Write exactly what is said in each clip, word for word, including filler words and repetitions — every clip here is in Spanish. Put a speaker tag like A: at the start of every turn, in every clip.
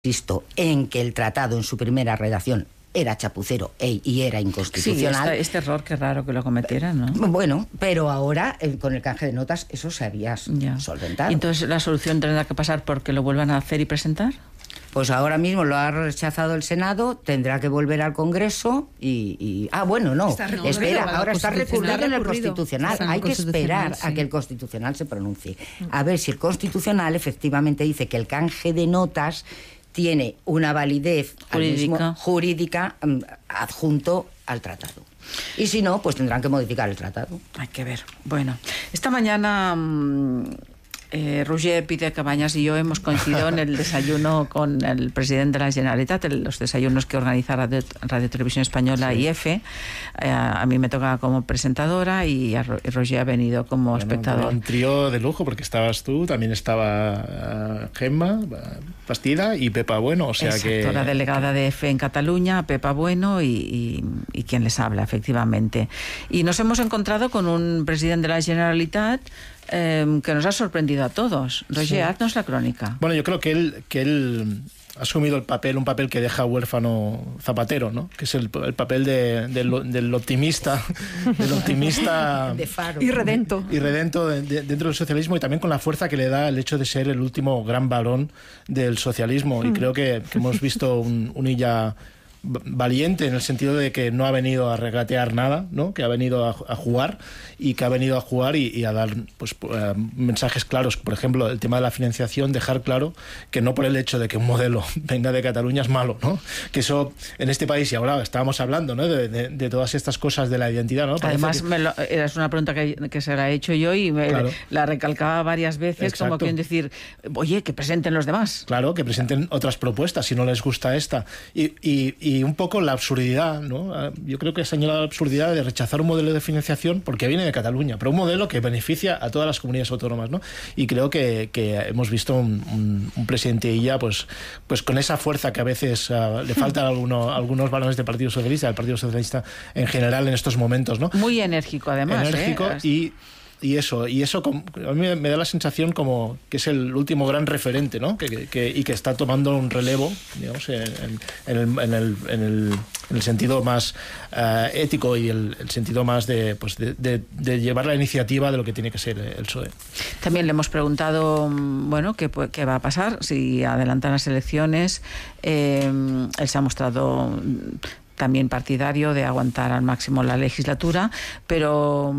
A: insisto en que el tratado en su primera redacción era chapucero e, y era inconstitucional.
B: Sí, este, este error, qué raro que lo cometieran, ¿no?
A: Bueno, pero ahora eh, con el canje de notas eso se había ya solventado.
B: ¿Y entonces la solución tendrá que pasar porque lo vuelvan a hacer y presentar?
A: Pues ahora mismo lo ha rechazado el Senado, tendrá que volver al Congreso y... y ah, bueno, no, no espera, ahora está recurrido en el Constitucional. Hay que esperar sí. a que el Constitucional se pronuncie. A ver si el Constitucional efectivamente dice que el canje de notas tiene una validez
B: jurídica,
A: mismo, jurídica um, adjunto al tratado. Y si no, pues tendrán que modificar el tratado.
B: Hay que ver. Bueno, esta mañana... Mmm... Eh, Roger Pide Cabañas y yo hemos coincidido en el desayuno con el presidente de la Generalitat, el, los desayunos que organiza Radio, Radio Televisión Española sí. y EFE. Eh, a mí me toca como presentadora y a Roger ha venido como bueno, espectador.
C: Un trío de lujo porque estabas tú, también estaba uh, Gemma Bastida y Pepa Bueno, o sea. Exacto, que
B: la delegada de EFE en Cataluña, Pepa Bueno y, y, y quien les habla, efectivamente. Y nos hemos encontrado con un presidente de la Generalitat Eh, que nos ha sorprendido a todos. Roger, sí. haznos la crónica.
C: Bueno, yo creo que él, que él ha asumido el papel, un papel que deja huérfano Zapatero, ¿no? Que es el, el papel de, de, del optimista, del optimista
A: de faro.
D: y redento,
C: y redento de, de, dentro del socialismo y también con la fuerza que le da el hecho de ser el último gran varón del socialismo. Mm. Y creo que, que hemos visto un, un Illa valiente en el sentido de que no ha venido a regatear nada, ¿no? Que ha venido a, a jugar y que ha venido a jugar y, y a dar pues uh, mensajes claros. Por ejemplo, el tema de la financiación, dejar claro que no por el hecho de que un modelo venga de Cataluña es malo, ¿no? Que eso en este país, y ahora estábamos hablando, ¿no? de, de, de todas estas cosas de la identidad, ¿no?
B: Además,
C: que...
B: me lo, es una pregunta que, que se la he hecho yo y me claro. la recalcaba varias veces. Exacto. Como quien decir, oye, que presenten los demás.
C: Claro, que presenten otras propuestas si no les gusta esta. Y, y, y y un poco la absurdidad, ¿no? Yo creo que ha señalado la absurdidad de rechazar un modelo de financiación porque viene de Cataluña, pero un modelo que beneficia a todas las comunidades autónomas, ¿no? Y creo que, que hemos visto un, un, un presidente Illa pues, pues con esa fuerza que a veces uh, le faltan a alguno, algunos varones del Partido Socialista, del Partido Socialista en general en estos momentos, ¿no?
B: Muy enérgico, además.
C: Enérgico
B: ¿eh?
C: y... Y eso, y eso a mí me da la sensación como que es el último gran referente, ¿no? Que, que, y que está tomando un relevo, digamos, en, en, el, en, el, en, el, en el sentido más uh, ético y el, el sentido más de, pues de, de, de llevar la iniciativa de lo que tiene que ser el P S O E.
B: También le hemos preguntado, bueno, qué, qué va a pasar si adelantan las elecciones. Eh, él se ha mostrado también partidario de aguantar al máximo la legislatura, pero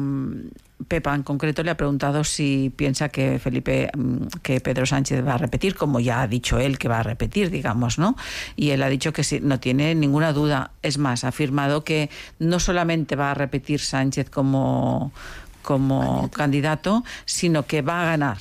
B: Pepa en concreto le ha preguntado si piensa que Felipe, que Pedro Sánchez va a repetir, como ya ha dicho él que va a repetir, digamos, ¿no? Y él ha dicho que sí, no tiene ninguna duda. Es más, ha afirmado que no solamente va a repetir Sánchez como, como candidato, sino que va a ganar.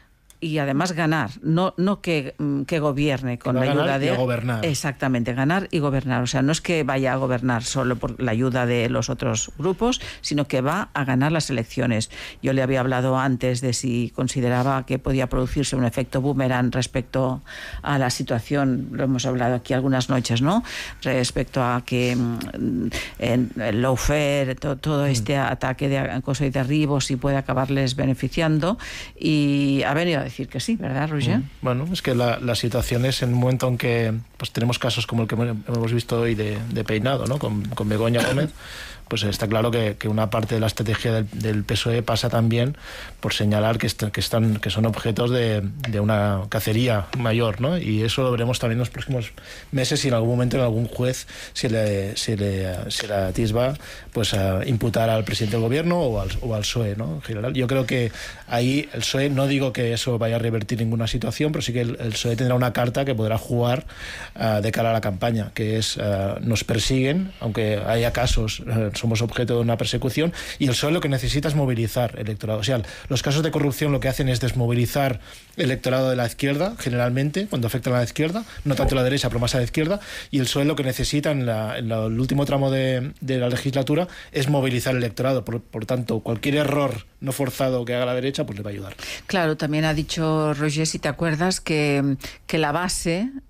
B: Y además ganar, no, no que, que gobierne con la ayuda de...
C: Y a gobernar.
B: Exactamente, ganar y gobernar. O sea, no es que vaya a gobernar solo por la ayuda de los otros grupos, sino que va a ganar las elecciones. Yo le había hablado antes de si consideraba que podía producirse un efecto boomerang respecto a la situación, lo hemos hablado aquí algunas noches, ¿no? Respecto a que en el lawfare, todo, todo este mm. ataque de acoso y derribo, si puede acabarles beneficiando. Y ha venido a decir que sí, ¿verdad, Roger?
C: Mm. Bueno, es que la, la situación es en un momento en que pues tenemos casos como el que hemos visto hoy de, de Peinado, ¿no? Con, con Begoña Gómez, pues está claro que, que una parte de la estrategia del, del P S O E pasa también por señalar que, est que, están, que son objetos de, de una cacería mayor, ¿no? Y eso lo veremos también en los próximos meses si en algún momento en algún juez se le, se le, se le atisba pues a imputar al presidente del gobierno o al, o al P S O E, ¿no? En general, yo creo que ahí el P S O E, no digo que eso vaya a revertir ninguna situación, pero sí que el, el P S O E tendrá una carta que podrá jugar uh, de cara a la campaña, que es uh, nos persiguen, aunque haya casos, uh, somos objeto de una persecución, y el P S O E lo que necesita es movilizar electorado. O sea, los casos de corrupción lo que hacen es desmovilizar electorado de la izquierda, generalmente, cuando afectan a la izquierda, no tanto a la derecha, pero más a la izquierda, y el P S O E lo que necesita en, la, en la, el último tramo de, de la legislatura es movilizar el electorado. Por, por tanto, cualquier error no forzado que haga la derecha, pues le va a ayudar.
B: Claro, también ha dicho Roger, si te acuerdas, que, que la base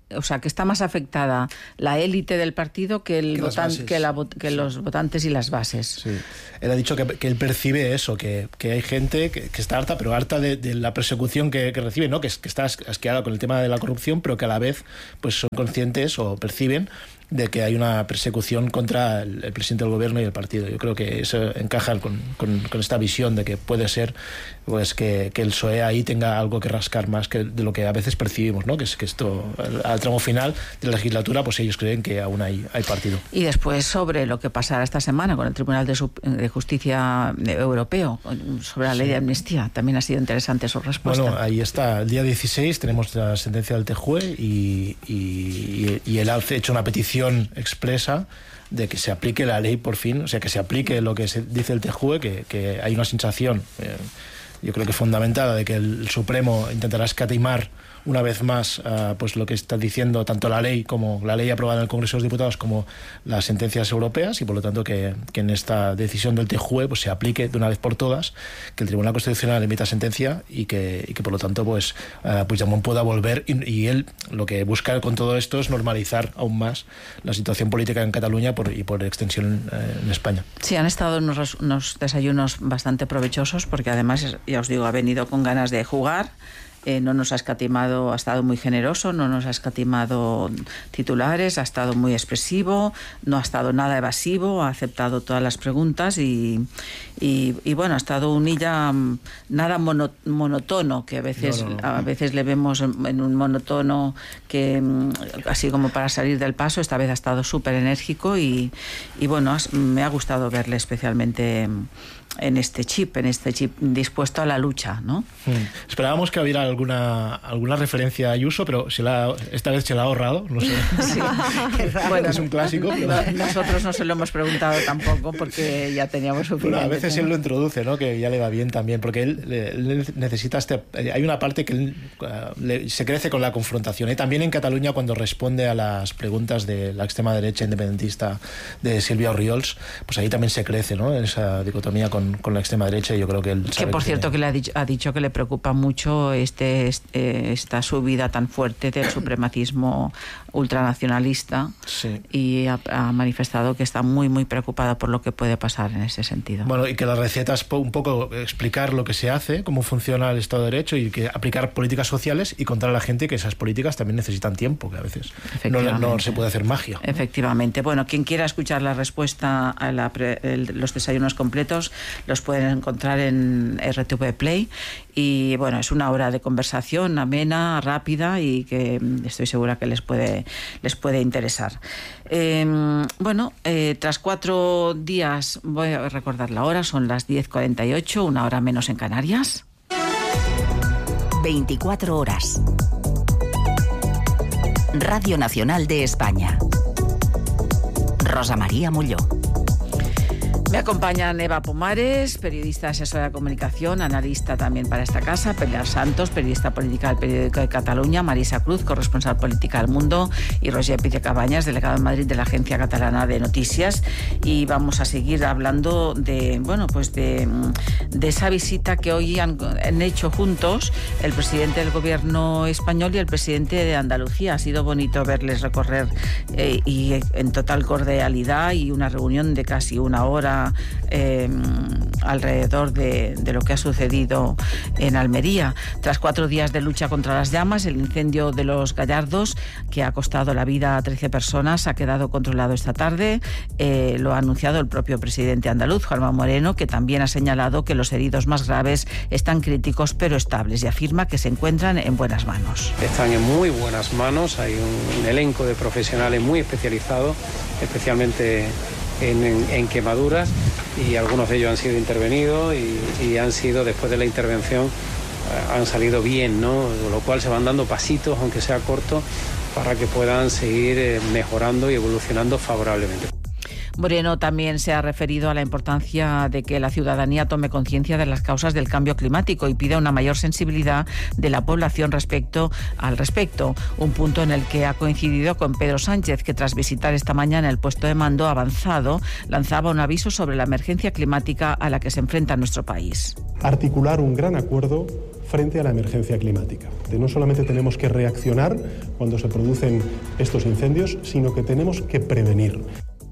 B: o sea, que está más afectada la élite del partido que, el
C: que,
B: votan, que, la, que
C: sí.
B: los votantes y las bases.
C: Sí. Él ha dicho que, que él percibe eso, que, que hay gente que, que está harta, pero harta de, de la persecución que, que recibe, ¿no? Que, que está asqueada con el tema de la corrupción, pero que a la vez pues son conscientes o perciben de que hay una persecución contra el, el presidente del gobierno y el partido. Yo creo que eso encaja con, con, con esta visión de que puede ser pues que, que el P S O E ahí tenga algo que rascar más que de lo que a veces percibimos, ¿no? Que es que esto, al, al tramo final de la legislatura, pues ellos creen que aún hay, hay partido.
B: Y después sobre lo que pasará esta semana con el Tribunal de, de Justicia Europeo, sobre la ley sí. de amnistía, también ha sido interesante su respuesta.
C: Bueno, ahí está. El día dieciséis tenemos la sentencia del T J U E y, y, y él ha hecho una petición expresa de que se aplique la ley por fin, o sea, que se aplique lo que se dice el T J U E, que, que hay una sensación, eh, yo creo que fundamentada, de que el Supremo intentará escatimar una vez más uh, pues lo que está diciendo tanto la ley como la ley aprobada en el Congreso de los Diputados como las sentencias europeas, y por lo tanto que, que en esta decisión del T J U E pues se aplique de una vez por todas, que el Tribunal Constitucional emita sentencia y que, y que por lo tanto pues uh, Puigdemont pueda volver, y, y él lo que busca con todo esto es normalizar aún más la situación política en Cataluña por, y por extensión uh, en España.
B: Sí, han estado unos, unos desayunos bastante provechosos, porque además, ya os digo, ha venido con ganas de jugar. Eh, no nos ha escatimado, ha estado muy generoso, no nos ha escatimado titulares, ha estado muy expresivo, no ha estado nada evasivo, ha aceptado todas las preguntas y, y, y bueno, ha estado un illa nada mono, monotono, que a veces, no, no, no. a veces le vemos en, en un monotono que así como para salir del paso. Esta vez ha estado súper enérgico y, y bueno, me ha gustado verle especialmente en este chip, en este chip dispuesto a la lucha, ¿no?
C: Hmm. Esperábamos que hubiera alguna alguna referencia a Ayuso, pero se la, esta vez se la ha ahorrado, no sé. Sí. Bueno, es un clásico. Pero...
B: Nosotros no se lo hemos preguntado tampoco porque ya teníamos suficiente.
C: Bueno, a veces él lo introduce, ¿no? Que ya le va bien también, porque él, él necesita este... Hay una parte que él, uh, le, se crece con la confrontación. Y también en Cataluña, cuando responde a las preguntas de la extrema derecha independentista de Silvia Orriols, pues ahí también se crece, ¿no? En esa dicotomía con con la extrema derecha, y yo creo que él
B: que por cierto que, que le ha dicho, ha dicho que le preocupa mucho este, este esta subida tan fuerte del supremacismo ultranacionalista,
C: sí.
B: y ha, ha manifestado que está muy muy preocupado por lo que puede pasar en ese sentido.
C: Bueno, y que la receta es un poco explicar lo que se hace, cómo funciona el Estado de Derecho, y que aplicar políticas sociales y contar a la gente que esas políticas también necesitan tiempo, que a veces no, no se puede hacer magia, ¿no?
B: Efectivamente. Bueno, quien quiera escuchar la respuesta a la pre, el, los desayunos completos los pueden encontrar en R T V Play, y bueno, es una hora de conversación amena, rápida, y que estoy segura que les puede les puede interesar. Eh, bueno, eh, tras cuatro días, voy a recordar la hora, son las diez cuarenta y ocho, una hora menos en Canarias.
D: veinticuatro horas. Radio Nacional de España. Rosa María Molló.
B: Me acompañan Eva Pomares, periodista asesora de comunicación, analista también para esta casa, Pilar Santos, periodista política del Periódico de Cataluña, Marisa Cruz, corresponsal política del Mundo, y Roger Pide Cabañas, delegado en Madrid de la Agencia Catalana de Noticias. Y vamos a seguir hablando de, bueno, pues de, de esa visita que hoy han, han hecho juntos el presidente del Gobierno español y el presidente de Andalucía. Ha sido bonito verles recorrer eh, y en total cordialidad, y una reunión de casi una hora Eh, alrededor de, de lo que ha sucedido en Almería. Tras cuatro días de lucha contra las llamas, el incendio de Los Gallardos, que ha costado la vida a trece personas, ha quedado controlado esta tarde. Eh, lo ha anunciado el propio presidente andaluz, Juanma Moreno, que también ha señalado que los heridos más graves están críticos pero estables, y afirma que se encuentran en buenas manos.
E: Están en muy buenas manos, hay un, un elenco de profesionales muy especializados, especialmente En, en, en quemaduras, y algunos de ellos han sido intervenidos y, y han sido, después de la intervención, eh, han salido bien, ¿no? Con lo cual se van dando pasitos, aunque sea corto, para que puedan seguir eh, mejorando y evolucionando favorablemente.
B: Moreno también se ha referido a la importancia de que la ciudadanía tome conciencia de las causas del cambio climático y pida una mayor sensibilidad de la población respecto al respecto, un punto en el que ha coincidido con Pedro Sánchez, que tras visitar esta mañana el puesto de mando avanzado lanzaba un aviso sobre la emergencia climática a la que se enfrenta nuestro país.
F: Articular un gran acuerdo frente a la emergencia climática. De no solamente tenemos que reaccionar cuando se producen estos incendios, sino que tenemos que prevenir.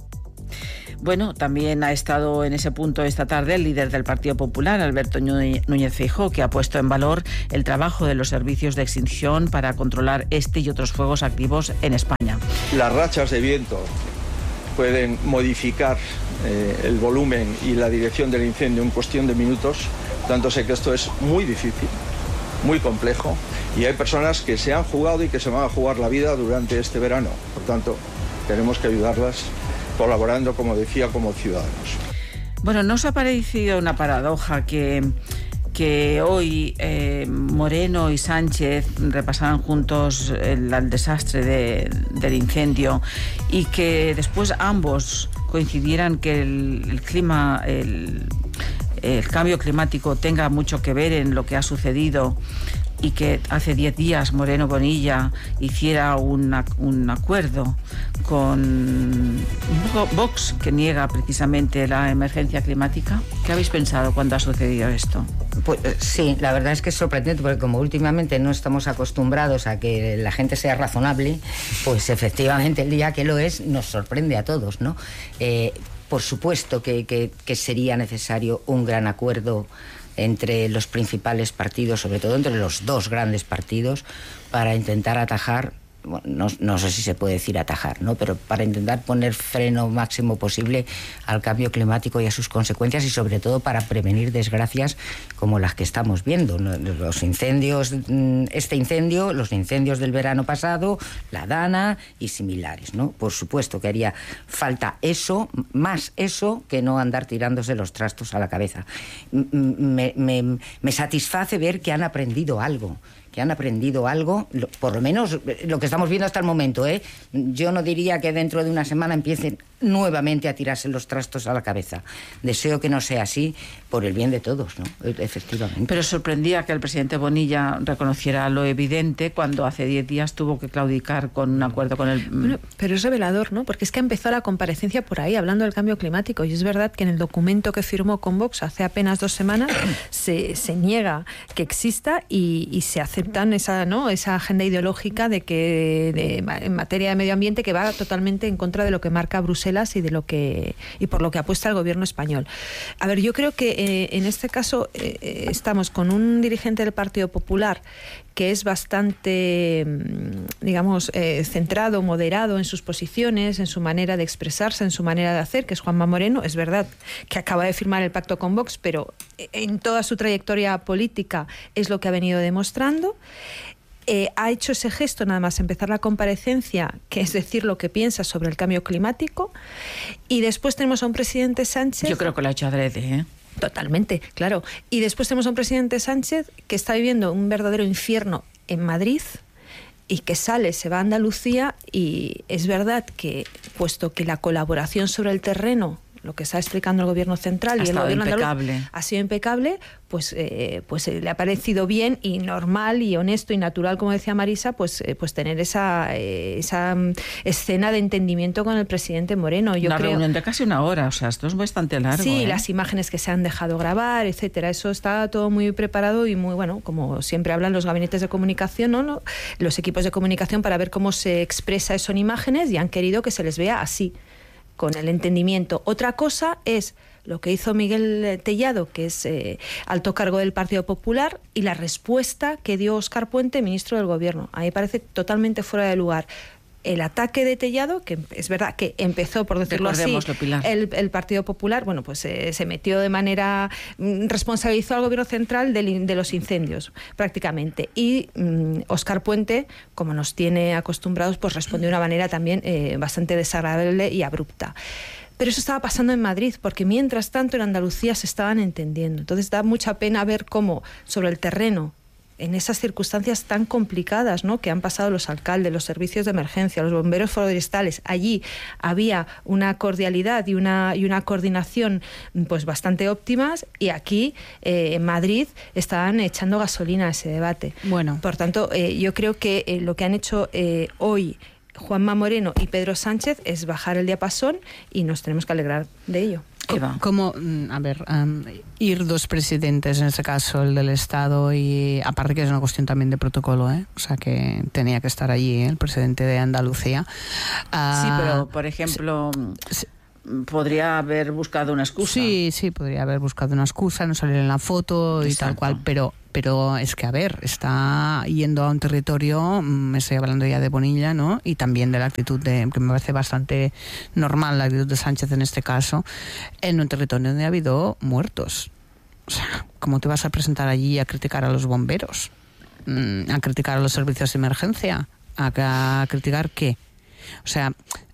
B: Bueno, también ha estado en ese punto esta tarde el líder del Partido Popular, Alberto Núñez Feijóo, que ha puesto en valor el trabajo de los servicios de extinción para controlar este y otros fuegos activos en España.
G: Las rachas de viento pueden modificar eh, el volumen y la dirección del incendio en cuestión de minutos, tanto sé que esto es muy difícil, muy complejo, y hay personas que se han jugado y que se van a jugar la vida durante este verano. Por tanto, tenemos que ayudarlas colaborando, como decía, como ciudadanos.
B: Bueno, ¿no os ha parecido una paradoja que, que hoy eh, Moreno y Sánchez repasaran juntos el, el desastre de, del incendio y que después ambos coincidieran que el, el clima, el, el cambio climático tenga mucho que ver en lo que ha sucedido? Y que hace diez días Moreno Bonilla hiciera una, un acuerdo con Vox, que niega precisamente la emergencia climática. ¿Qué habéis pensado cuando ha sucedido esto?
A: Pues sí, la verdad es que es sorprendente, porque como últimamente no estamos acostumbrados a que la gente sea razonable, pues efectivamente el día que lo es nos sorprende a todos, ¿no? Eh, por supuesto que, que, que sería necesario un gran acuerdo entre los principales partidos, sobre todo entre los dos grandes partidos, para intentar atajar, bueno, no, no sé si se puede decir atajar, ¿no? Pero para intentar poner freno máximo posible al cambio climático y a sus consecuencias, y sobre todo para prevenir desgracias como las que estamos viendo, ¿no? Los incendios, este incendio, los incendios del verano pasado, la Dana y similares, ¿no? Por supuesto que haría falta eso, más eso, que no andar tirándose los trastos a la cabeza. Me, me, me satisface ver que han aprendido algo. que han aprendido algo, por lo menos lo que estamos viendo hasta el momento, ¿eh? Yo no diría que dentro de una semana empiecen nuevamente a tirarse los trastos a la cabeza. Deseo que no sea así, por el bien de todos, ¿no? Efectivamente.
B: Pero sorprendía que el presidente Bonilla reconociera lo evidente cuando hace diez días tuvo que claudicar con un acuerdo con el...
H: Bueno, pero es revelador, ¿no? Porque es que empezó la comparecencia por ahí, hablando del cambio climático, y es verdad que en el documento que firmó con Vox hace apenas dos semanas se, se niega que exista y, y se aceptan esa, ¿no? esa agenda ideológica de que de, en materia de medio ambiente que va totalmente en contra de lo que marca Bruselas y de lo que y por lo que apuesta el gobierno español. A ver, yo creo que eh, en este caso eh, estamos con un dirigente del Partido Popular que es bastante, digamos, eh, centrado, moderado en sus posiciones, en su manera de expresarse, en su manera de hacer, que es Juanma Moreno. Es verdad que acaba de firmar el pacto con Vox, pero en toda su trayectoria política es lo que ha venido demostrando. Eh, ha hecho ese gesto nada más empezar la comparecencia, que es decir lo que piensa sobre el cambio climático, y después tenemos a un presidente Sánchez...
B: Yo creo que lo ha hecho adrede, ¿eh?
H: Totalmente, claro. Y después tenemos a un presidente Sánchez que está viviendo un verdadero infierno en Madrid y que sale, se va a Andalucía, y es verdad que, puesto que la colaboración sobre el terreno, lo que está explicando el gobierno central
B: ha
H: y el gobierno
B: impecable.
H: andaluz ha sido impecable, pues, eh, pues eh, le ha parecido bien y normal y honesto y natural, como decía Marisa, pues, eh, pues tener esa, eh, esa um, escena de entendimiento con el presidente Moreno. Yo
B: una
H: creo...
B: reunión de casi una hora, o sea, esto es bastante largo.
H: Sí,
B: ¿eh?
H: Las imágenes que se han dejado grabar, etcétera, eso está todo muy preparado y muy, bueno, como siempre hablan los gabinetes de comunicación, ¿no? Los equipos de comunicación, para ver cómo se expresa eso en imágenes, y han querido que se les vea así, con el entendimiento. Otra cosa es lo que hizo Miguel Tellado, que es eh, alto cargo del Partido Popular, y la respuesta que dio Óscar Puente, ministro del Gobierno. A mí me parece totalmente fuera de lugar. El ataque de Tellado, que es verdad que empezó, por decirlo así, el, el Partido Popular, bueno, pues eh, se metió de manera, mm, responsabilizó al gobierno central de, de los incendios, prácticamente. Y mm, Óscar Puente, como nos tiene acostumbrados, pues respondió de una manera también eh, bastante desagradable y abrupta. Pero eso estaba pasando en Madrid, porque mientras tanto en Andalucía se estaban entendiendo. Entonces da mucha pena ver cómo sobre el terreno en esas circunstancias tan complicadas, ¿no?, que han pasado los alcaldes, los servicios de emergencia, los bomberos forestales. Allí había una cordialidad y una, y una coordinación pues bastante óptimas, y aquí eh, en Madrid estaban echando gasolina a ese debate.
I: Bueno.
H: Por tanto, eh, yo creo que eh, lo que han hecho eh, hoy Juanma Moreno y Pedro Sánchez es bajar el diapasón, y nos tenemos que alegrar de ello.
I: Eva. Como, a ver, um, ir dos presidentes, en este caso el del Estado, y aparte que es una cuestión también de protocolo, ¿eh? O sea que tenía que estar allí, ¿eh?, el presidente de Andalucía. Uh,
B: sí, pero por ejemplo... Sí, podría haber buscado una excusa.
I: Sí, sí, podría haber buscado una excusa, no salir en la foto. Exacto. Y tal cual, pero pero es que, a ver, está yendo a un territorio, me estoy hablando ya de Bonilla, ¿no?, y también de la actitud de, que me parece bastante normal, la actitud de Sánchez en este caso, en un territorio donde ha habido muertos. O sea, ¿cómo te vas a presentar allí a criticar a los bomberos? ¿A criticar a los servicios de emergencia? ¿A, a criticar qué? O sea...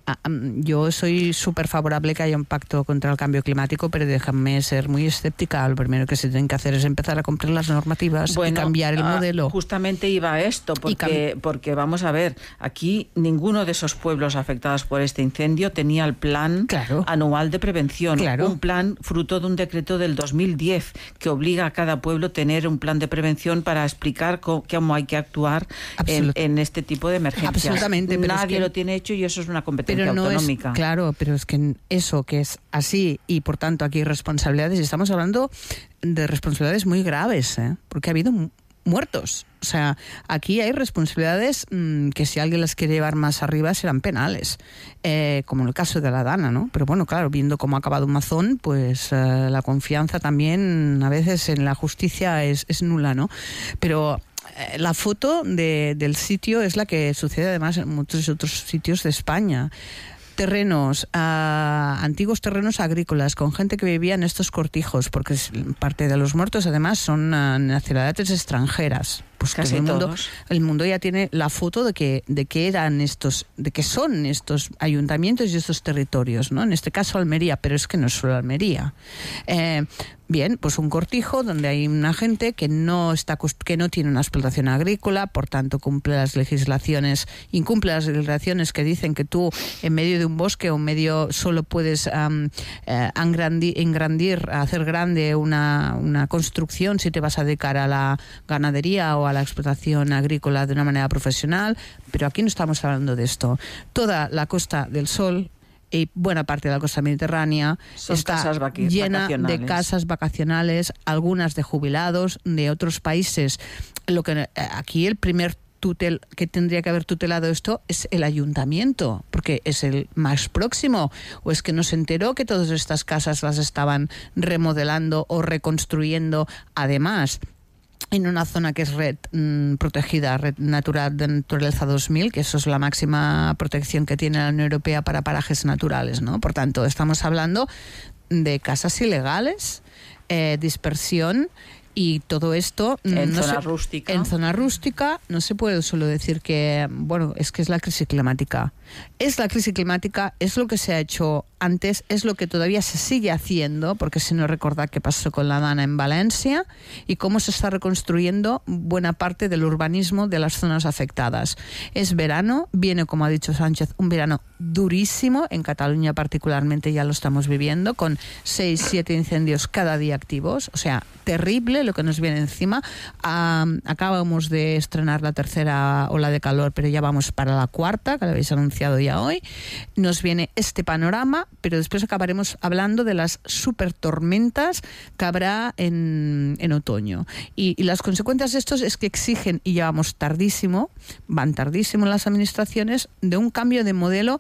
I: Yo soy súper favorable que haya un pacto contra el cambio climático, pero déjame ser muy escéptica. Lo primero que se tienen que hacer es empezar a cumplir las normativas, bueno, y cambiar el uh, modelo.
B: Justamente iba a esto, porque, porque vamos a ver, aquí ninguno de esos pueblos afectados por este incendio tenía el plan claro. anual de prevención. Claro. Un plan fruto de un decreto del dos mil diez que obliga a cada pueblo a tener un plan de prevención para explicar cómo, cómo hay que actuar en, en este tipo de emergencias.
I: Absolutamente.
B: Nadie
I: pero es que...
B: lo tiene hecho, y eso es una competencia.
I: Pero no
B: autonómica.
I: Es, claro, pero es que eso que es así, y por tanto aquí hay responsabilidades, y estamos hablando de responsabilidades muy graves, ¿eh? Porque ha habido mu- muertos. O sea, aquí hay responsabilidades mmm, que si alguien las quiere llevar más arriba serán penales, eh, como en el caso de la Dana, ¿no? Pero bueno, claro, viendo cómo ha acabado un Mazón, pues eh, la confianza también a veces en la justicia es, es nula, ¿no? Pero... La foto de, del sitio es la que sucede además en muchos otros sitios de España. Terrenos, uh, antiguos terrenos agrícolas, con gente que vivía en estos cortijos, porque parte de los muertos además son uh, nacionalidades extranjeras. Pues
B: casi
I: el mundo,
B: todos.
I: El mundo ya tiene la foto de que de que eran estos, de que son estos ayuntamientos y estos territorios, ¿no? En este caso Almería, pero es que no es solo Almería. Eh, Bien, pues un cortijo donde hay una gente que no está que no tiene una explotación agrícola, por tanto cumple las legislaciones, incumple las legislaciones que dicen que tú en medio de un bosque o en medio solo puedes um, eh, engrandir, engrandir, hacer grande una, una construcción si te vas a dedicar a la ganadería o a la explotación agrícola de una manera profesional, pero aquí no estamos hablando de esto. Toda la Costa del Sol y buena parte de la costa mediterránea
B: Son
I: está
B: casas vaqui-
I: llena de casas vacacionales, algunas de jubilados de otros países. Lo que aquí el primer tutel que tendría que haber tutelado esto es el ayuntamiento, porque es el más próximo. O es que no se enteró que todas estas casas las estaban remodelando o reconstruyendo, además en una zona que es red mmm, protegida, red natural de naturaleza dos mil, que eso es la máxima protección que tiene la Unión Europea para parajes naturales, ¿no? Por tanto, estamos hablando de casas ilegales, eh, dispersión, y todo esto
B: en
I: no
B: zona
I: se,
B: rústica.
I: En zona rústica no se puede solo decir que, bueno, es que es la crisis climática. Es la crisis climática, es lo que se ha hecho antes, es lo que todavía se sigue haciendo, porque si no recordad qué pasó con la Dana en Valencia y cómo se está reconstruyendo buena parte del urbanismo de las zonas afectadas. Es verano, viene, como ha dicho Sánchez, un verano durísimo, en Cataluña particularmente ya lo estamos viviendo, con seis, siete incendios cada día activos, o sea, terrible lo que nos viene encima. Um, acabamos de estrenar la tercera ola de calor, pero ya vamos para la cuarta, que lo habéis anunciado ya hoy. Nos viene este panorama, pero después acabaremos hablando de las super tormentas que habrá en, en otoño. Y, y las consecuencias de estos es que exigen, y ya vamos tardísimo, van tardísimo las administraciones, de un cambio de modelo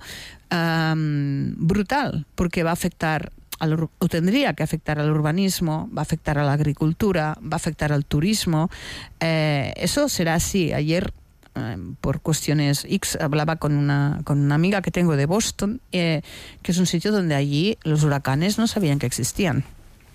I: um, brutal, porque va a afectar al, o tendría que afectar al urbanismo, va a afectar a la agricultura, va a afectar al turismo. Eh, eso será así. Ayer, eh, por cuestiones X, hablaba con una, con una amiga que tengo de Boston, eh, que es un sitio donde allí los huracanes no sabían que existían.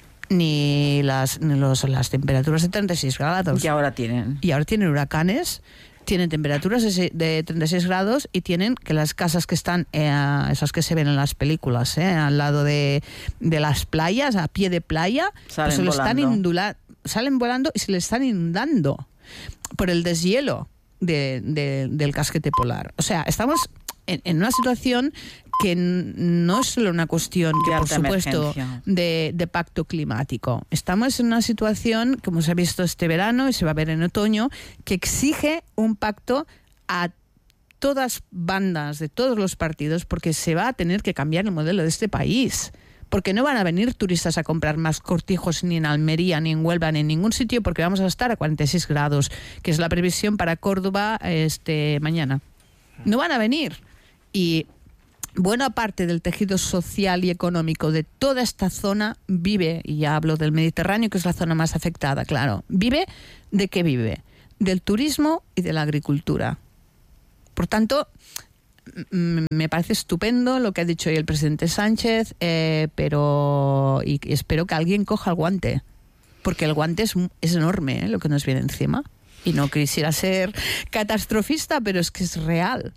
I: Ni las, ni los, las temperaturas de treinta y seis grados.
B: Y ahora tienen.
I: Y ahora tienen huracanes. Tienen temperaturas de treinta y seis grados y tienen que las casas que están, eh, esas que se ven en las películas, eh, al lado de, de las playas, a pie de playa,
B: salen
I: pues se lo están
B: volando.
I: indula, salen volando y se le están inundando. por el deshielo de, de, del casquete polar. O sea, estamos en, en una situación que no es solo una cuestión, que por supuesto, de, de pacto climático. Estamos en una situación, como se ha visto este verano y se va a ver en otoño, que exige un pacto a todas bandas, de todos los partidos, porque se va a tener que cambiar el modelo de este país. Porque no van a venir turistas a comprar más cortijos ni en Almería, ni en Huelva, ni en ningún sitio, porque vamos a estar a cuarenta y seis grados, que es la previsión para Córdoba este mañana. No van a venir. Y buena parte del tejido social y económico de toda esta zona vive, y ya hablo del Mediterráneo, que es la zona más afectada, claro, vive, ¿de qué vive? Del turismo y de la agricultura. Por tanto, me parece estupendo lo que ha dicho hoy el presidente Sánchez, eh, pero y espero que alguien coja el guante, porque el guante es, es enorme, ¿eh? Lo que nos viene encima. Y no quisiera ser catastrofista, pero es que es real.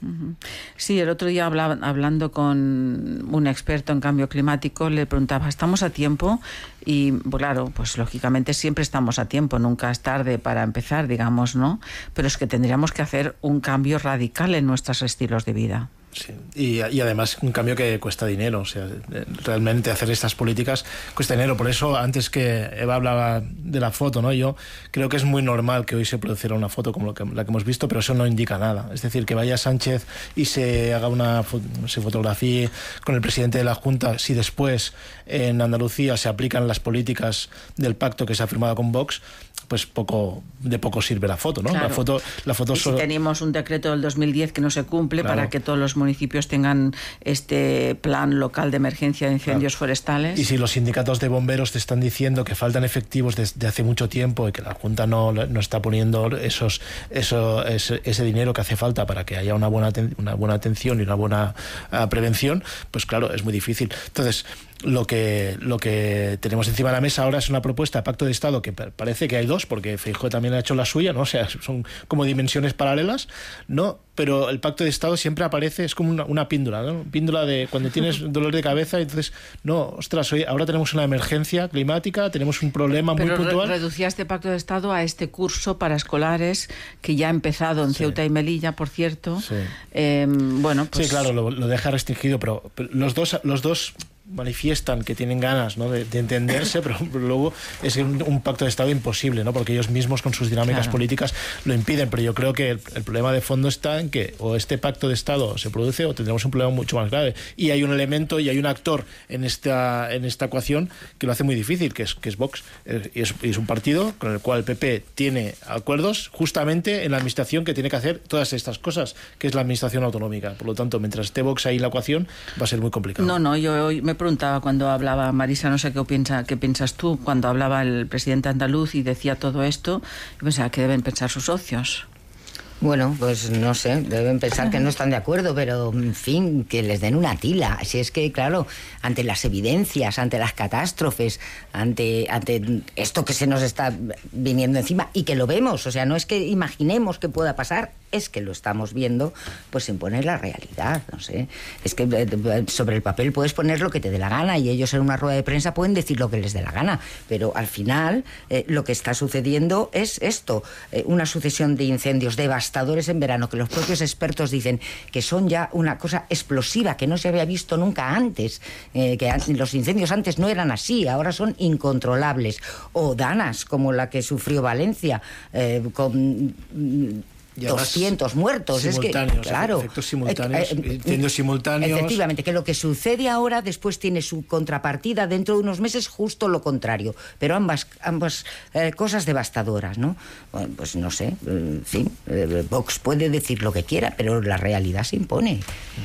B: Sí, el otro día hablaba, hablando con un experto en cambio climático, le preguntaba, ¿estamos a tiempo? Y claro, pues lógicamente siempre estamos a tiempo, nunca es tarde para empezar, digamos, ¿no? Pero es que tendríamos que hacer un cambio radical en nuestros estilos de vida.
C: Sí. Y, y además un cambio que cuesta dinero, o sea, realmente hacer estas políticas cuesta dinero. Por eso, antes que Eva hablaba de la foto, ¿no? Yo creo que es muy normal que hoy se produciera una foto como la que, la que hemos visto, pero eso no indica nada. Es decir, que vaya Sánchez y se haga una se fotografíe con el presidente de la Junta, si después en Andalucía se aplican las políticas del pacto que se ha firmado con Vox, pues poco de poco sirve la foto, ¿no?
B: Claro.
C: La foto, la foto
B: y
C: solo...
B: si tenemos un decreto del dos mil diez que no se cumple, claro, para que todos los municipios tengan este plan local de emergencia de incendios, claro, forestales.
C: Y si los sindicatos de bomberos te están diciendo que faltan efectivos desde hace mucho tiempo y que la Junta no, no está poniendo esos, eso, ese, ese dinero que hace falta para que haya una buena, una buena atención y una buena uh, prevención, pues claro, es muy difícil. Entonces, lo que lo que tenemos encima de la mesa ahora es una propuesta de pacto de Estado que parece que hay dos, porque Feijóo también ha hecho la suya, ¿no? O sea, son como dimensiones paralelas, ¿no? Pero el pacto de Estado siempre aparece, es como una, una píndula, ¿no? Píndula de cuando tienes dolor de cabeza, entonces, no, ostras, hoy, ahora tenemos una emergencia climática, tenemos un problema muy
B: Pero
C: puntual.
B: Pero reducía este pacto de Estado a este curso para escolares que ya ha empezado en sí. Ceuta y Melilla, por cierto. Sí,
C: eh,
B: bueno, pues...
C: sí, claro, lo, lo deja restringido, pero, pero los dos los dos manifiestan que tienen ganas, ¿no? de, de entenderse, pero, pero luego es un, un pacto de Estado imposible, ¿no? Porque ellos mismos con sus dinámicas claro. políticas lo impiden. Pero yo creo que el, el problema de fondo está en que o este pacto de Estado se produce o tendremos un problema mucho más grave. Y hay un elemento y hay un actor en esta en esta ecuación que lo hace muy difícil, que es, que es Vox. Y es, y es un partido con el cual el P P tiene acuerdos justamente en la administración que tiene que hacer todas estas cosas, que es la administración autonómica. Por lo tanto, mientras esté Vox ahí en la ecuación, va a ser muy complicado.
B: No, no, yo hoy me preguntaba cuando hablaba Marisa, no sé qué piensa, qué piensas tú, cuando hablaba el presidente andaluz y decía todo esto, yo pensaba que deben pensar sus socios.
A: Bueno, pues no sé, deben pensar que no están de acuerdo, pero en fin, que les den una tila. Si es que, claro, ante las evidencias, ante las catástrofes, ante, ante esto que se nos está viniendo encima y que lo vemos, o sea, no es que imaginemos que pueda pasar, es que lo estamos viendo, pues se impone la realidad, no sé. Es que sobre el papel puedes poner lo que te dé la gana y ellos en una rueda de prensa pueden decir lo que les dé la gana, pero al final eh, lo que está sucediendo es esto, eh, una sucesión de incendios devastadores en verano, que los propios expertos dicen que son ya una cosa explosiva, que no se había visto nunca antes, eh, que los incendios antes no eran así, ahora son incontrolables. O danas, como la que sufrió Valencia, eh, con... doscientos muertos, es que claro,
C: efectos simultáneos, eh, eh, incendios simultáneos.
A: Efectivamente, que lo que sucede ahora después tiene su contrapartida dentro de unos meses, justo lo contrario, pero ambas ambas eh, cosas devastadoras, ¿no? Bueno, pues no sé, en fin, eh, Vox puede decir lo que quiera, pero la realidad se impone.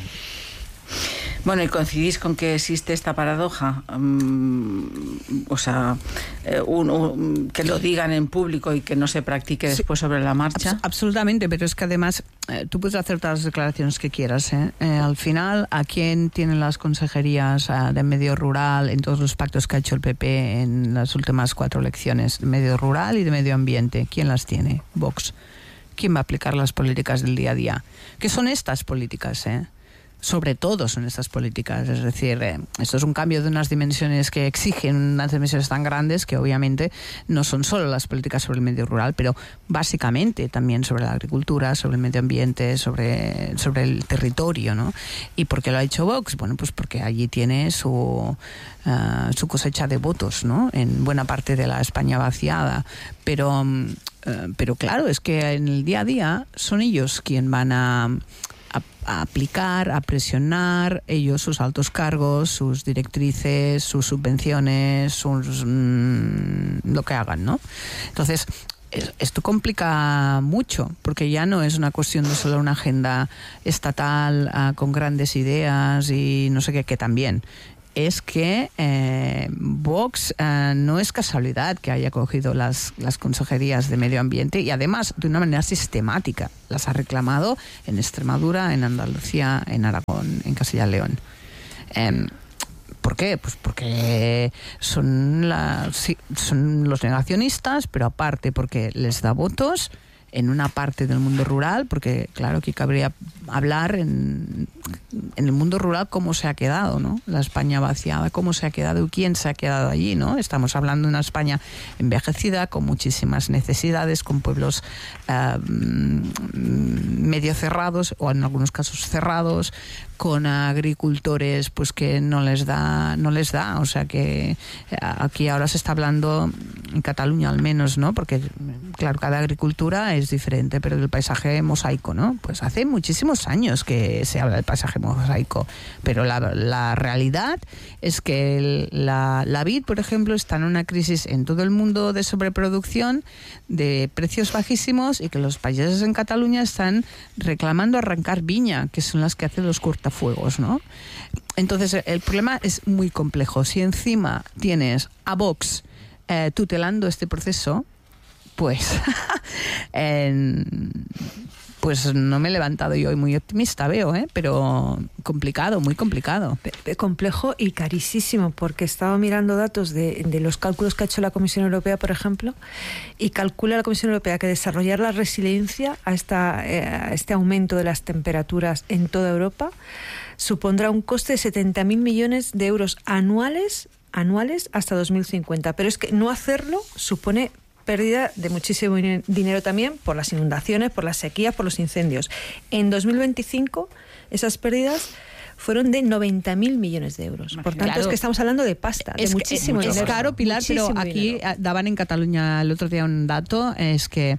B: Bueno, ¿y coincidís con que existe esta paradoja? Um, o sea, eh, un, un, que lo digan en público y que no se practique después sí, sobre la marcha.
I: Abs- absolutamente, pero es que además eh, tú puedes hacer todas las declaraciones que quieras. ¿eh? Eh, al final, ¿a quién tienen las consejerías uh, de medio rural en todos los pactos que ha hecho el P P en las últimas cuatro elecciones? De medio rural y de medio ambiente. ¿Quién las tiene? Vox. ¿Quién va a aplicar las políticas del día a día? ¿Qué son estas políticas, eh? O sobre todo son estas políticas. Es decir, eh, esto es un cambio de unas dimensiones que exigen unas dimensiones tan grandes que obviamente no son solo las políticas sobre el medio rural, pero básicamente también sobre la agricultura, sobre el medio ambiente, sobre, sobre el territorio, ¿no? ¿Y por qué lo ha hecho Vox? Bueno, pues porque allí tiene su, uh, su cosecha de votos, ¿no? En buena parte de la España vaciada. Pero, um, uh, pero claro, es que en el día a día son ellos quien van a... A, a aplicar, a presionar, ellos, sus altos cargos, sus directrices, sus subvenciones, sus mmm, lo que hagan, ¿no? Entonces, es, esto complica mucho, porque ya no es una cuestión de solo una agenda estatal uh, con grandes ideas y no sé qué, que también. Es que eh, Vox eh, no es casualidad que haya cogido las, las consejerías de medio ambiente y además de una manera sistemática las ha reclamado en Extremadura, en Andalucía, en Aragón, en Castilla y León. Eh, ¿Por qué? Pues porque son, la, sí, son los negacionistas, pero aparte porque les da votos en una parte del mundo rural, porque claro que cabría hablar en, en el mundo rural cómo se ha quedado, ¿no? La España vaciada, cómo se ha quedado y quién se ha quedado allí, ¿no? Estamos hablando de una España envejecida, con muchísimas necesidades, con pueblos uh, medio cerrados o en algunos casos cerrados, con agricultores pues que no les da, no les da, o sea que aquí ahora se está hablando en Cataluña al menos, ¿no? Porque claro, cada agricultura es diferente, pero del paisaje mosaico, ¿no? Pues hace muchísimos años que se habla del paisaje mosaico, pero la, la realidad es que el, la, la vid, por ejemplo, está en una crisis en todo el mundo de sobreproducción, de precios bajísimos, y que los países en Cataluña están reclamando arrancar viña, que son las que hacen los cortafuegos, ¿no? Entonces el problema es muy complejo. Si encima tienes a Vox eh, tutelando este proceso, pues eh, pues no me he levantado yo hoy muy optimista, veo, ¿eh? Pero complicado, muy complicado.
H: Complejo y carísimo, porque estaba mirando datos de, de los cálculos que ha hecho la Comisión Europea, por ejemplo, y calcula la Comisión Europea que desarrollar la resiliencia a, esta, eh, a este aumento de las temperaturas en toda Europa supondrá un coste de setenta mil millones de euros anuales, anuales hasta dos mil cincuenta. Pero es que no hacerlo supone pérdida de muchísimo dinero también por las inundaciones, por las sequías, por los incendios. En dos mil veinticinco esas pérdidas fueron de noventa mil millones de euros. Por tanto, claro, es que estamos hablando de pasta, de
I: es
H: muchísimo
I: que,
H: dinero.
I: Es caro, Pilar,
H: muchísimo
I: pero aquí
H: dinero.
I: Daban en Cataluña el otro día un dato, es que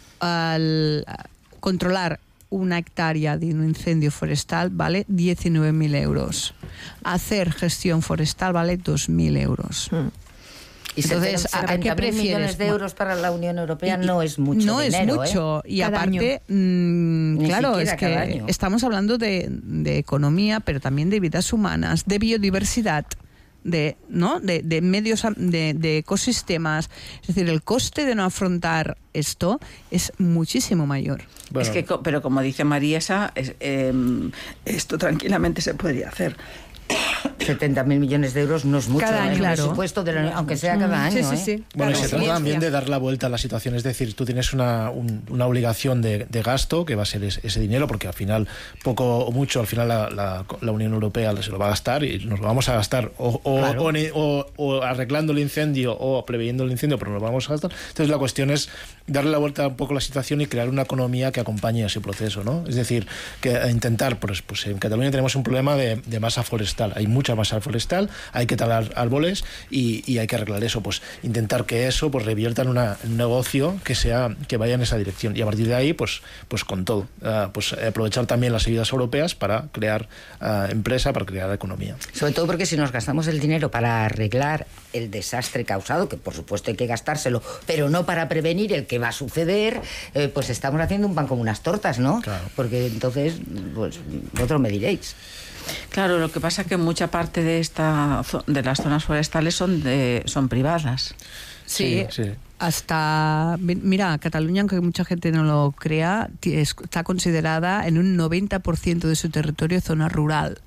I: al controlar una hectárea de un incendio forestal vale diecinueve mil euros. Hacer gestión forestal vale dos mil euros. Hmm.
A: Y entonces, ¿a qué prefieres? Millones de euros para la Unión Europea y, no es mucho
I: no
A: dinero,
I: es mucho.
A: ¿eh?
I: Y
A: cada
I: aparte, mmm, claro, es que estamos hablando de, de economía, pero también de vidas humanas, de biodiversidad, de no de, de medios, de, de ecosistemas. Es decir, el coste de no afrontar esto es muchísimo mayor.
B: Bueno. Es que, pero como dice Mariesa, es, eh, esto tranquilamente se podría hacer.
A: setenta mil millones de euros no es mucho
H: cada año,
A: el
H: claro.
A: presupuesto, de la, aunque sea cada año.
H: Sí, sí, sí.
A: ¿eh?
C: Bueno,
H: claro.
C: y se trata también de dar la vuelta a la situación, es decir, tú tienes una, un, una obligación de, de gasto, que va a ser ese, ese dinero, porque al final, poco o mucho, al final la, la, la Unión Europea se lo va a gastar y nos lo vamos a gastar o, o, claro. o, o, o arreglando el incendio o preveyendo el incendio, pero nos lo vamos a gastar. Entonces la cuestión es darle la vuelta un poco a la situación y crear una economía que acompañe ese proceso, ¿no? Es decir, que intentar, pues, pues en Cataluña tenemos un problema de, de masa forestal, hay mucha masa forestal, hay que talar árboles y, y hay que arreglar eso, pues intentar que eso pues revierta en, una, en un negocio que sea que vaya en esa dirección, y a partir de ahí pues pues con todo, uh, pues aprovechar también las ayudas europeas para crear uh, empresa, para crear economía.
A: Sobre todo porque si nos gastamos el dinero para arreglar el desastre causado, que por supuesto hay que gastárselo, pero no para prevenir el que va a suceder, eh, pues estamos haciendo un pan como unas tortas, ¿no?
C: Claro.
A: Porque entonces, pues vosotros me diréis.
B: Claro, lo que pasa es que mucha parte de esta de las zonas forestales son de son privadas.
I: Sí, sí, sí. Hasta, mira, Cataluña, aunque mucha gente no lo crea, está considerada en un noventa por ciento de su territorio zona rural.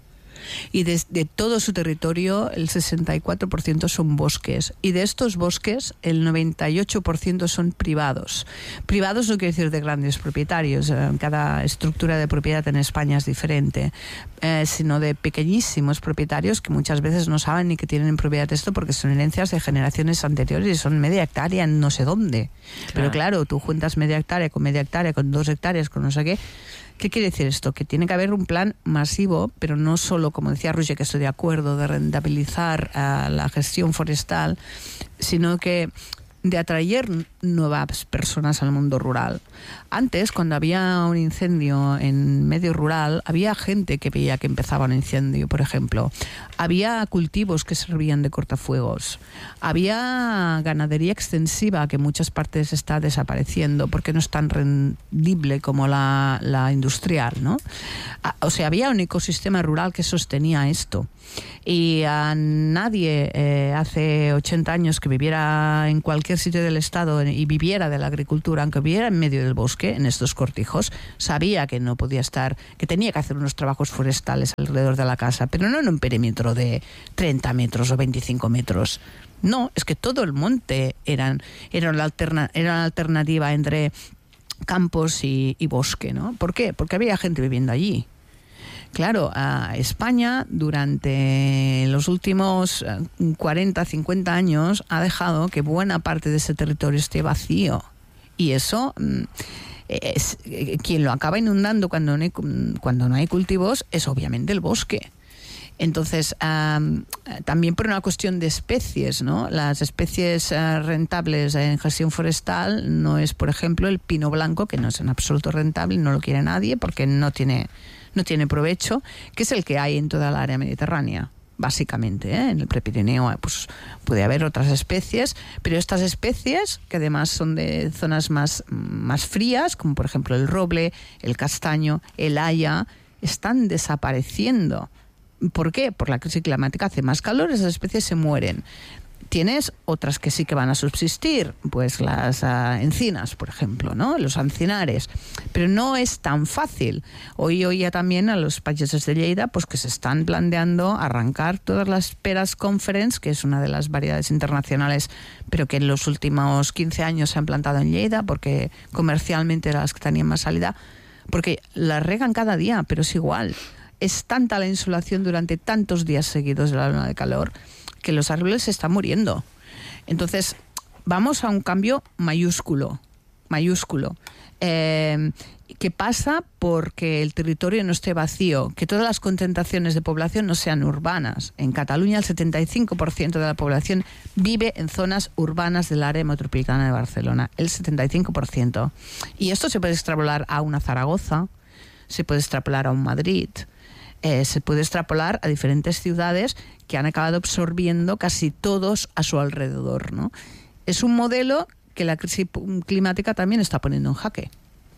I: y de, de todo su territorio el sesenta y cuatro por ciento son bosques, y de estos bosques el noventa y ocho por ciento son privados. Privados no quiere decir de grandes propietarios, cada estructura de propiedad en España es diferente, eh, sino de pequeñísimos propietarios que muchas veces no saben ni que tienen en propiedad esto porque son herencias de generaciones anteriores y son media hectárea en no sé dónde. Claro. Pero claro, tú juntas media hectárea con media hectárea, con dos hectáreas, con no sé qué. ¿Qué quiere decir esto? Que tiene que haber un plan masivo, pero no solo, como decía Roger, que estoy de acuerdo, de rentabilizar uh, la gestión forestal, sino que de atraer nuevas personas al mundo rural. Antes, cuando había un incendio en medio rural, había gente que veía que empezaba un incendio, por ejemplo. Había cultivos que servían de cortafuegos. Había ganadería extensiva que en muchas partes está desapareciendo porque no es tan rendible como la, la industrial, ¿no? O sea, había un ecosistema rural que sostenía esto. Y a nadie eh, hace ochenta años que viviera en cualquier sitio del estado y viviera de la agricultura, aunque viviera en medio del bosque, en estos cortijos, sabía que no podía estar, que tenía que hacer unos trabajos forestales alrededor de la casa, pero no en un perímetro de treinta metros o veinticinco metros. No, es que todo el monte eran, era, la alterna, era una alternativa entre campos y, y bosque, ¿no? ¿Por qué? Porque había gente viviendo allí. Claro, a España durante los últimos cuarenta, cincuenta años ha dejado que buena parte de ese territorio esté vacío. Y eso, es, quien lo acaba inundando cuando no hay, cuando no hay cultivos es obviamente el bosque. Entonces, um, también por una cuestión de especies, ¿no? Las especies uh, rentables en gestión forestal no es, por ejemplo, el pino blanco, que no es en absoluto rentable, no lo quiere nadie porque no tiene... no tiene provecho, que es el que hay en toda el área mediterránea, básicamente, ¿eh? En el Prepirineo pues puede haber otras especies, pero estas especies, que además son de zonas más, más frías, como por ejemplo el roble, el castaño, el haya, están desapareciendo. ¿Por qué? Por la crisis climática hace más calor, esas especies se mueren. Tienes otras que sí que van a subsistir, pues las uh, encinas, por ejemplo, ¿no? Los encinares. Pero no es tan fácil. Hoy oía también a los pageses de Lleida pues que se están planteando arrancar todas las peras conference, que es una de las variedades internacionales, pero que en los últimos quince años se han plantado en Lleida porque comercialmente eran las que tenían más salida, porque las regan cada día, pero es igual. Es tanta la insolación durante tantos días seguidos de la ola de calor que los árboles se están muriendo. Entonces, vamos a un cambio mayúsculo, mayúsculo, eh, que pasa porque el territorio no esté vacío, que todas las concentraciones de población no sean urbanas. En Cataluña el setenta y cinco por ciento de la población vive en zonas urbanas del área metropolitana de Barcelona, el setenta y cinco por ciento. Y esto se puede extrapolar a una Zaragoza, se puede extrapolar a un Madrid, Eh, se puede extrapolar a diferentes ciudades que han acabado absorbiendo casi todos a su alrededor, ¿no? Es un modelo que la crisis climática también está poniendo en jaque.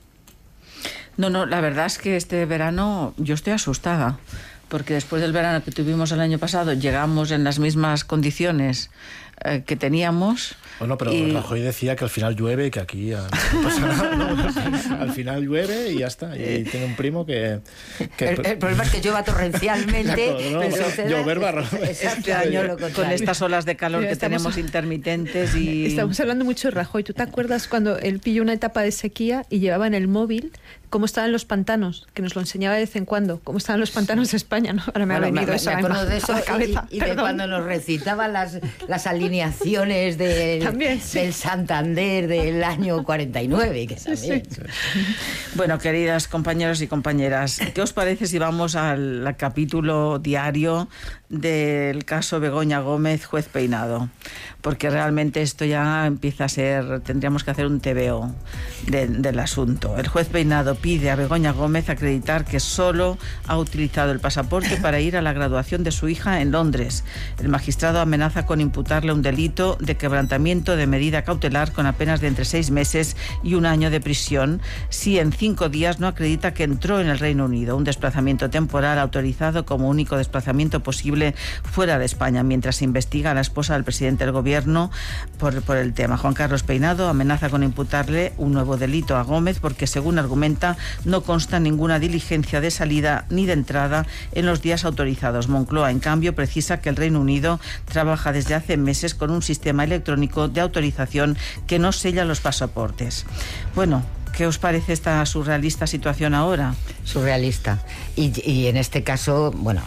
B: No, no, la verdad es que este verano yo estoy asustada, porque después del verano que tuvimos el año pasado llegamos en las mismas condiciones eh, que teníamos.
C: Bueno, pero
B: y...
C: Rajoy decía que al final llueve y que aquí no pasa nada, ¿no? Al final llueve y ya está. Y tiene un primo que... que...
A: El, el problema es que llueva torrencialmente.
C: No, no,
A: pero
C: llover barro.
B: Este año lo con estas olas de calor que estamos, tenemos intermitentes y...
H: Estamos hablando mucho de Rajoy. ¿Tú te acuerdas cuando él pilló una etapa de sequía y llevaba en el móvil cómo estaban los pantanos? Que nos lo enseñaba de vez en cuando. Cómo estaban los pantanos de España, ¿no? Ahora me bueno, ha venido
A: me,
H: esa
A: me acuerdo de eso
H: a la cabeza.
A: Y, y de cuando nos recitaba las, las alineaciones del, también, sí. del Santander del año cuarenta y nueve. Que también. Sí, sí.
B: Bueno, queridas compañeros y compañeras, ¿qué os parece si vamos al, al capítulo diario del caso Begoña Gómez, juez Peinado? Porque realmente esto ya empieza a ser, tendríamos que hacer un T V O de, del asunto. El juez Peinado pide a Begoña Gómez acreditar que solo ha utilizado el pasaporte para ir a la graduación de su hija en Londres. El magistrado amenaza con imputarle un delito de quebrantamiento de medida cautelar con apenas de entre seis meses y un año de prisión si en cinco días no acredita que entró en el Reino Unido, un desplazamiento temporal autorizado como único desplazamiento posible posible fuera de España, mientras se investiga a la esposa del presidente del gobierno por, por el tema. Juan Carlos Peinado amenaza con imputarle un nuevo delito a Gómez porque, según argumenta, no consta ninguna diligencia de salida ni de entrada en los días autorizados. Moncloa, en cambio, precisa que el Reino Unido trabaja desde hace meses con un sistema electrónico de autorización que no sella los pasaportes. Bueno, ¿qué os parece esta surrealista situación ahora?
A: Surrealista. Y, y en este caso, bueno,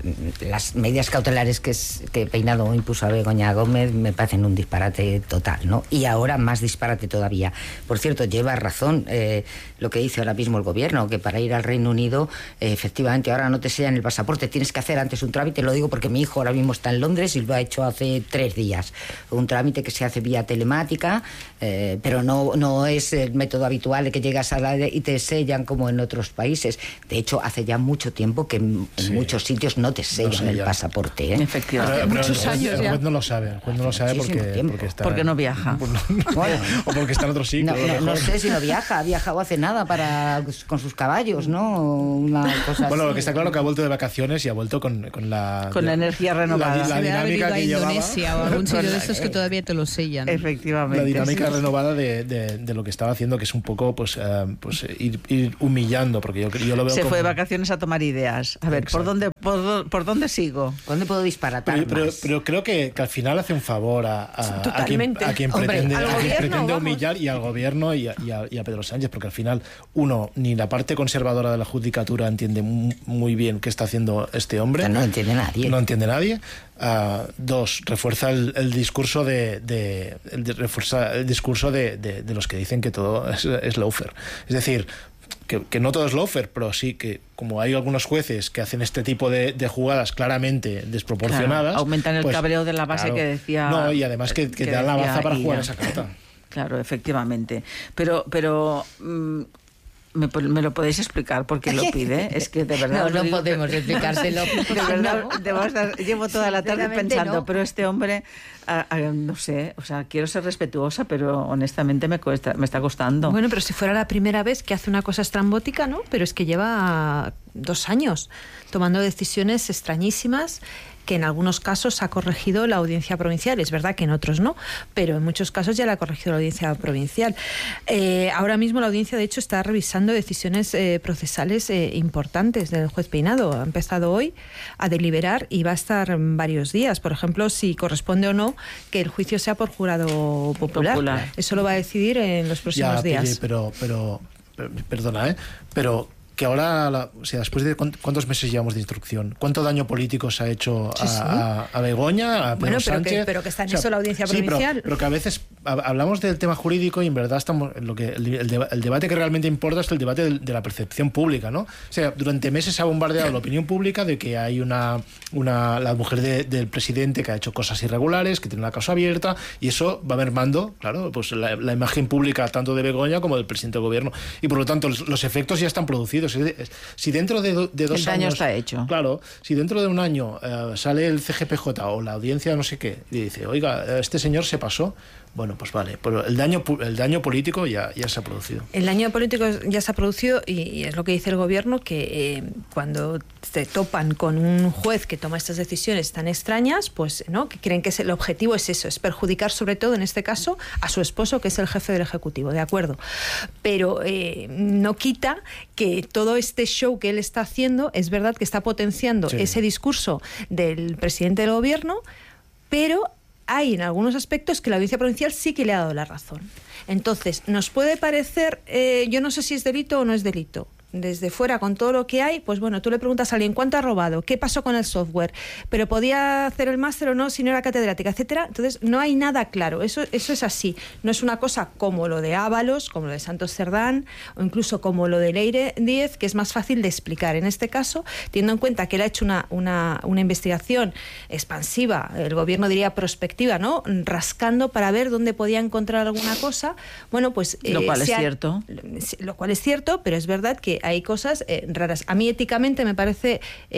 A: las medidas cautelares que, es, que Peinado impuso a Begoña Gómez me parecen un disparate total, ¿no? Y ahora más disparate todavía. Por cierto, lleva razón eh, lo que dice ahora mismo el gobierno, que para ir al Reino Unido, eh, efectivamente, ahora no te sellan el pasaporte, tienes que hacer antes un trámite, lo digo porque mi hijo ahora mismo está en Londres y lo ha hecho hace tres días. Un trámite que se hace vía telemática, eh, pero no, no es el método habitual de que llegas a la y te sellan como en otros países. De hecho, hace ya mucho tiempo que en, sí. en muchos sitios no te sellan no el pasaporte, ¿eh?
B: Efectivamente.
C: Pero, pero
B: muchos
C: el,
B: años
C: el
B: ya.
C: juez no lo sabe, el juez no lo sabe porque, porque está...
B: Porque no viaja.
C: Por, bueno, o porque está en otro sitio.
A: No, no, no sé si no viaja, ha viajado hace nada para con sus caballos, ¿no? Una cosa
C: bueno,
A: así.
C: Lo que está claro que ha vuelto de vacaciones y ha vuelto con, con la...
B: Con la energía renovada.
C: La, la dinámica que
I: a Indonesia
C: llevaba,
I: o algún sitio de estos que todavía te lo sellan.
B: Efectivamente.
C: La dinámica
B: sí.
C: renovada de, de, de lo que estaba haciendo, que es un poco, pues, uh, pues ir, ir humillando, porque yo, yo lo veo
B: Se
C: como...
B: fue de vacaciones a tomar ideas. A ver, ¿por dónde, por, ¿por dónde sigo?
A: ¿Dónde puedo disparatar
C: pero, pero,
A: más?
C: pero creo que, que al final hace un favor a, a, a quien, a quien
A: Hombre,
C: pretende, a quien pretende
A: vamos.
C: humillar y al gobierno y a, y, a, y a Pedro Sánchez, porque al final, uno, ni la parte conservadora de la judicatura entiende muy bien qué está haciendo este hombre.
A: No, no entiende nadie.
C: No entiende nadie. Uh, dos, refuerza el, el discurso de, de, el de refuerza el discurso de, de, de los que dicen que todo es, es lawfare. Es decir, que, que no todo es lawfare, pero sí que como hay algunos jueces que hacen este tipo de, de jugadas claramente desproporcionadas,
B: claro, aumentan el
C: pues,
B: cabreo de la base
C: claro,
B: que decía.
C: No, y además que, que, que te dan la baza para jugar esa carta.
B: Claro, efectivamente. Pero, pero mmm, ¿Me, ¿Me lo podéis explicar por qué lo pide? Es que de verdad...
A: No, no
B: digo,
A: podemos explicárselo.
B: De verdad, no. de verdad, llevo toda la tarde pensando,
A: no.
B: pero este hombre, a, a, no sé, o sea, quiero ser respetuosa, pero honestamente me, cuesta, me está costando.
H: Bueno, pero si fuera la primera vez que hace una cosa estrambótica, ¿no? Pero es que lleva dos años tomando decisiones extrañísimas que en algunos casos ha corregido la audiencia provincial. Es verdad que en otros no, pero en muchos casos ya la ha corregido la audiencia provincial. Eh, ahora mismo la audiencia, de hecho, está revisando decisiones eh, procesales eh, importantes del juez Peinado. Ha empezado hoy a deliberar y va a estar varios días. Por ejemplo, si corresponde o no que el juicio sea por jurado popular. popular. Eso lo va a decidir en los próximos
C: ya,
H: días.
C: Pille, pero, pero, pero, perdona, ¿eh? Pero... que ahora, la, o sea, después de cuántos meses llevamos de instrucción, cuánto daño político se ha hecho a, sí, sí. a, a Begoña, a Pedro
H: bueno, pero
C: Sánchez.
H: Que, pero que está en o sea,
C: eso
H: la audiencia
C: sí,
H: provincial.
C: Pero, pero que a veces hablamos del tema jurídico y en verdad estamos lo que el, el, el debate que realmente importa es el debate de, de la percepción pública, ¿no? O sea, durante meses se ha bombardeado la opinión pública de que hay una, una la mujer de, del presidente que ha hecho cosas irregulares, que tiene una causa abierta, y eso va mermando, claro, pues la, la imagen pública tanto de Begoña como del presidente del gobierno, y por lo tanto los, los efectos ya están producidos. Si dentro de, do, de dos
B: el daño
C: años...
B: está hecho.
C: Claro, si dentro de un año uh, sale el C G P J o la audiencia no sé qué y dice, oiga, este señor se pasó, bueno, pues vale, pero el daño el daño político ya, ya se ha producido.
H: El daño político ya se ha producido y, y es lo que dice el gobierno, que eh, cuando te topan con un juez que toma estas decisiones tan extrañas, pues no, que creen que es el objetivo es eso, es perjudicar sobre todo en este caso a su esposo, que es el jefe del Ejecutivo, de acuerdo. Pero eh, no quita que todo este show que él está haciendo, es verdad que está potenciando sí. ese discurso del presidente del gobierno, pero hay en algunos aspectos que la audiencia provincial sí que le ha dado la razón. Entonces, nos puede parecer, eh, yo no sé si es delito o no es delito. Desde fuera, con todo lo que hay, pues bueno, tú le preguntas a alguien cuánto ha robado, qué pasó con el software, pero podía hacer el máster o no si no era catedrática, etcétera. Entonces, no hay nada claro. Eso, eso es así. No es una cosa como lo de Ábalos, como lo de Santos Cerdán, o incluso como lo de Leire Díez, que es más fácil de explicar. En este caso, teniendo en cuenta que él ha hecho una, una, una investigación expansiva, el gobierno diría prospectiva, ¿no? Rascando para ver dónde podía encontrar alguna cosa. Bueno, pues...
B: Lo
H: eh,
B: cual es
H: ha,
B: cierto.
H: Lo cual es cierto, pero es verdad que hay cosas eh, raras. A mí éticamente me parece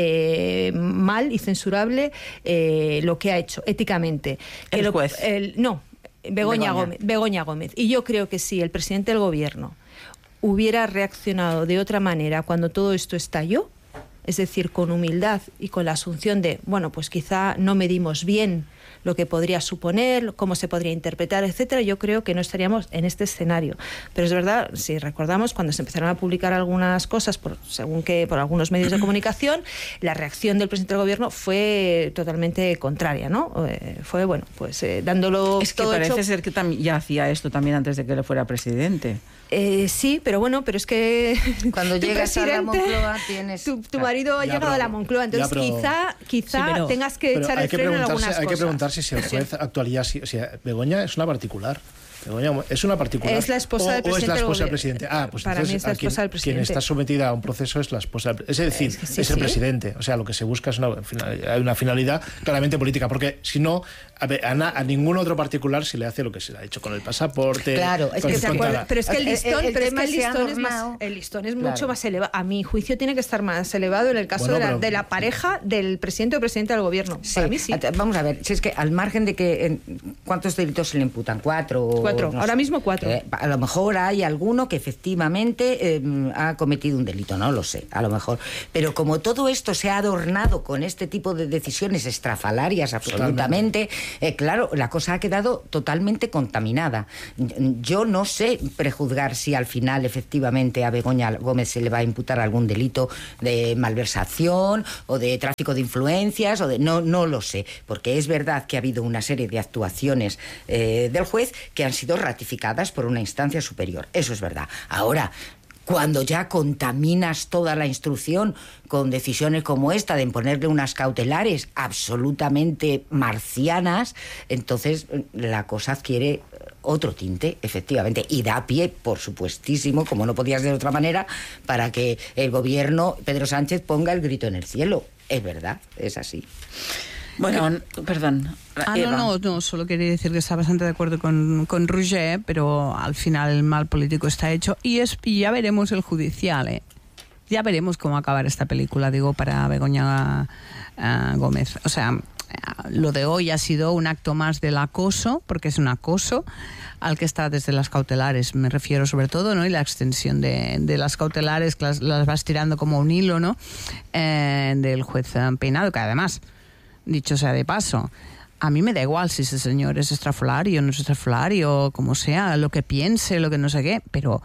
H: eh, mal y censurable eh, lo que ha hecho, éticamente.
B: El
H: lo,
B: juez.
H: El, no, Begoña, Begoña. Gómez, Begoña Gómez. Y yo creo que si el presidente del gobierno hubiera reaccionado de otra manera cuando todo esto estalló, es decir, con humildad y con la asunción de, bueno, pues quizá no medimos bien lo que podría suponer, cómo se podría interpretar, etcétera, yo creo que no estaríamos en este escenario. Pero es verdad, si recordamos, cuando se empezaron a publicar algunas cosas, por, según que por algunos medios de comunicación, la reacción del presidente del gobierno fue totalmente contraria, ¿no? Eh, fue, bueno, pues eh, dándolo
B: es que
H: todo
B: parece
H: hecho...
B: ser que ya hacía esto también antes de que él fuera presidente.
H: Eh, sí, pero bueno, pero es que
A: cuando llegas a la Moncloa tienes...
H: Tu, tu marido ha ya, llegado pero, a la Moncloa, entonces pero, quizá, quizá sí, pero, tengas que echar el freno en algunas cosas.
C: Hay que preguntarse si el juez actuaría así. O sea, Begoña es una particular. Begoña es una particular.
H: Es la esposa del
C: o,
H: presidente.
C: O es la esposa del presidente. Ah, pues
H: para
C: entonces,
H: mí es la esposa
C: quien,
H: del presidente.
C: Quien está sometida a un proceso es la esposa del presidente. Es decir, es, que sí, es el sí. presidente. O sea, lo que se busca es una, hay una finalidad claramente política. Porque si no, a, ver, a, na, a ningún otro particular se le hace lo que se le ha hecho con el pasaporte.
A: Claro, es que se acuerda,
H: pero es que el listón, el, el, pero es, que el listón es más, el listón es claro. mucho más elevado. A mi juicio tiene que estar más elevado en el caso bueno, de, la, pero, de la pareja del presidente o presidente del gobierno.
A: Sí.
H: Para mí sí.
A: Vamos a ver, si es que al margen de que en, ¿cuántos delitos se le imputan? Cuatro.
H: Cuatro. No Ahora sé. mismo cuatro.
A: Eh, a lo mejor hay alguno que efectivamente eh, ha cometido un delito, no lo sé, a lo mejor. Pero como todo esto se ha adornado con este tipo de decisiones estrafalarias absolutamente, eh, claro, la cosa ha quedado totalmente contaminada. Yo no sé prejuzgar si al final efectivamente a Begoña Gómez se le va a imputar algún delito de malversación o de tráfico de influencias o de no no lo sé, porque es verdad que ha habido una serie de actuaciones eh, del juez que han sido ratificadas por una instancia superior. Eso es verdad. Ahora, cuando ya contaminas toda la instrucción con decisiones como esta de imponerle unas cautelares absolutamente marcianas, entonces la cosa adquiere otro tinte, efectivamente, y da pie, por supuestísimo, como no podía ser de otra manera, para que el gobierno, Pedro Sánchez, ponga el grito en el cielo. Es verdad, es así.
B: Bueno, perdón.
I: Ah, no, no, no, solo quería decir que está bastante de acuerdo con, con Roger, pero al final el mal político está hecho y, es, y ya veremos el judicial, ¿eh? Ya veremos cómo acabar esta película, digo, para Begoña uh, Gómez. O sea, lo de hoy ha sido un acto más del acoso, porque es un acoso al que está desde las cautelares, me refiero sobre todo, ¿no? Y la extensión de, de las cautelares, que las, las vas tirando como un hilo, ¿no? Eh, del juez Peinado, que además... Dicho sea de paso, a mí me da igual si ese señor es estrafalario, no es estrafalario, como sea, lo que piense, lo que no sé qué, pero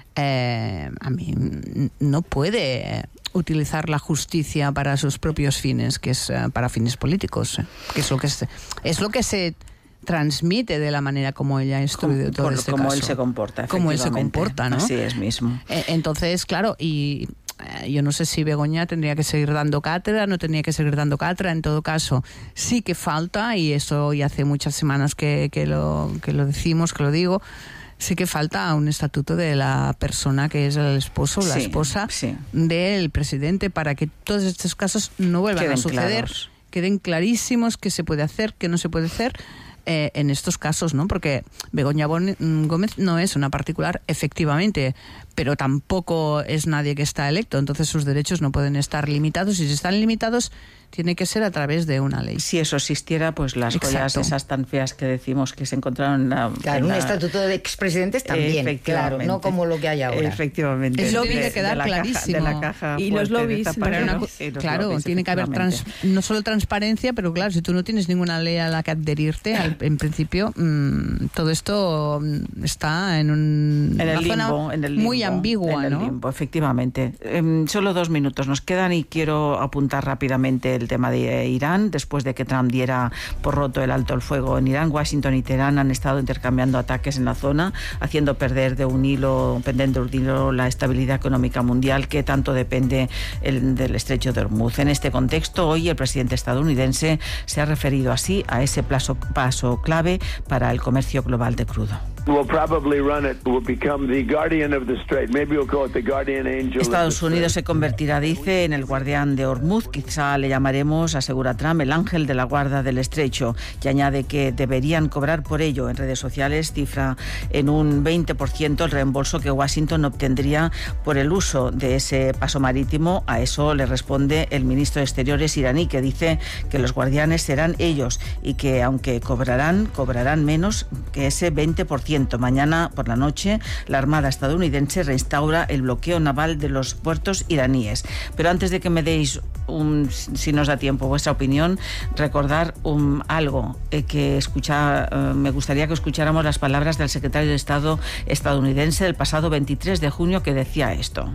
I: eh, a mí no puede utilizar la justicia para sus propios fines, que es uh, para fines políticos, eh, que es lo que se, es lo que se transmite de la manera como ella ha instruido todo este
B: como
I: caso.
B: Él se comporta,
I: como él se comporta, ¿no?
B: Así es mismo.
I: Eh, entonces, claro, y yo no sé si Begoña tendría que seguir dando cátedra, no tendría que seguir dando cátedra. En todo caso, sí que falta, y eso ya hace muchas semanas que, que, lo, que lo decimos, que lo digo, sí que falta un estatuto de la persona que es el esposo o la sí, esposa sí. del presidente, para que todos estos casos no vuelvan queden a suceder, claros. Queden clarísimos qué se puede hacer, qué no se puede hacer. Eh, en estos casos, ¿no? Porque Begoña Gómez no es una particular, efectivamente, pero tampoco es nadie que está electo, entonces sus derechos no pueden estar limitados, y si están limitados tiene que ser a través de una ley.
B: Si eso existiera, pues las Exacto. joyas esas tan feas que decimos que se encontraron en la...
A: Claro,
B: en
A: un
B: la,
A: estatuto de expresidentes también, claro, no como lo que hay ahora.
B: Efectivamente.
I: El lobby tiene que quedar clarísimo.
B: De la caja
H: y los lobbies.
I: Para una, y los claro, lobbies, tiene que haber trans, no solo transparencia, pero claro, si tú no tienes ninguna ley a la que adherirte, al, en principio mmm, todo esto está en, un,
B: en el
I: una
B: limbo,
I: zona
B: en el limbo,
I: muy ambigua,
B: en el
I: ¿no?
B: Limbo, efectivamente. Eh, solo dos minutos nos quedan y quiero apuntar rápidamente el tema de Irán. Después de que Trump diera por roto el alto el fuego en Irán, Washington y Teherán han estado intercambiando ataques en la zona, haciendo perder de un hilo, pendiente de un hilo, la estabilidad económica mundial que tanto depende el, del estrecho de Hormuz. En este contexto, hoy el presidente estadounidense se ha referido así a ese paso, paso clave para el comercio global de crudo. Estados Unidos se convertirá, dice, en el guardián de Hormuz. Quizá le llamaremos, asegura Trump, el ángel de la guarda del estrecho, y añade que deberían cobrar por ello. En redes sociales cifra en un veinte por ciento el reembolso que Washington obtendría por el uso de ese paso marítimo. A eso le responde el ministro de Exteriores iraní, que dice que los guardianes serán ellos y que aunque cobrarán, cobrarán menos que ese veinte por ciento. ciento. Mañana por la noche la Armada estadounidense reinstaura el bloqueo naval de los puertos iraníes. Pero antes de que me deis, un, si nos da tiempo, vuestra opinión, recordar un, algo eh, que escucha, eh, me gustaría que escucháramos las palabras del secretario de Estado estadounidense del pasado veintitrés de junio, que decía esto.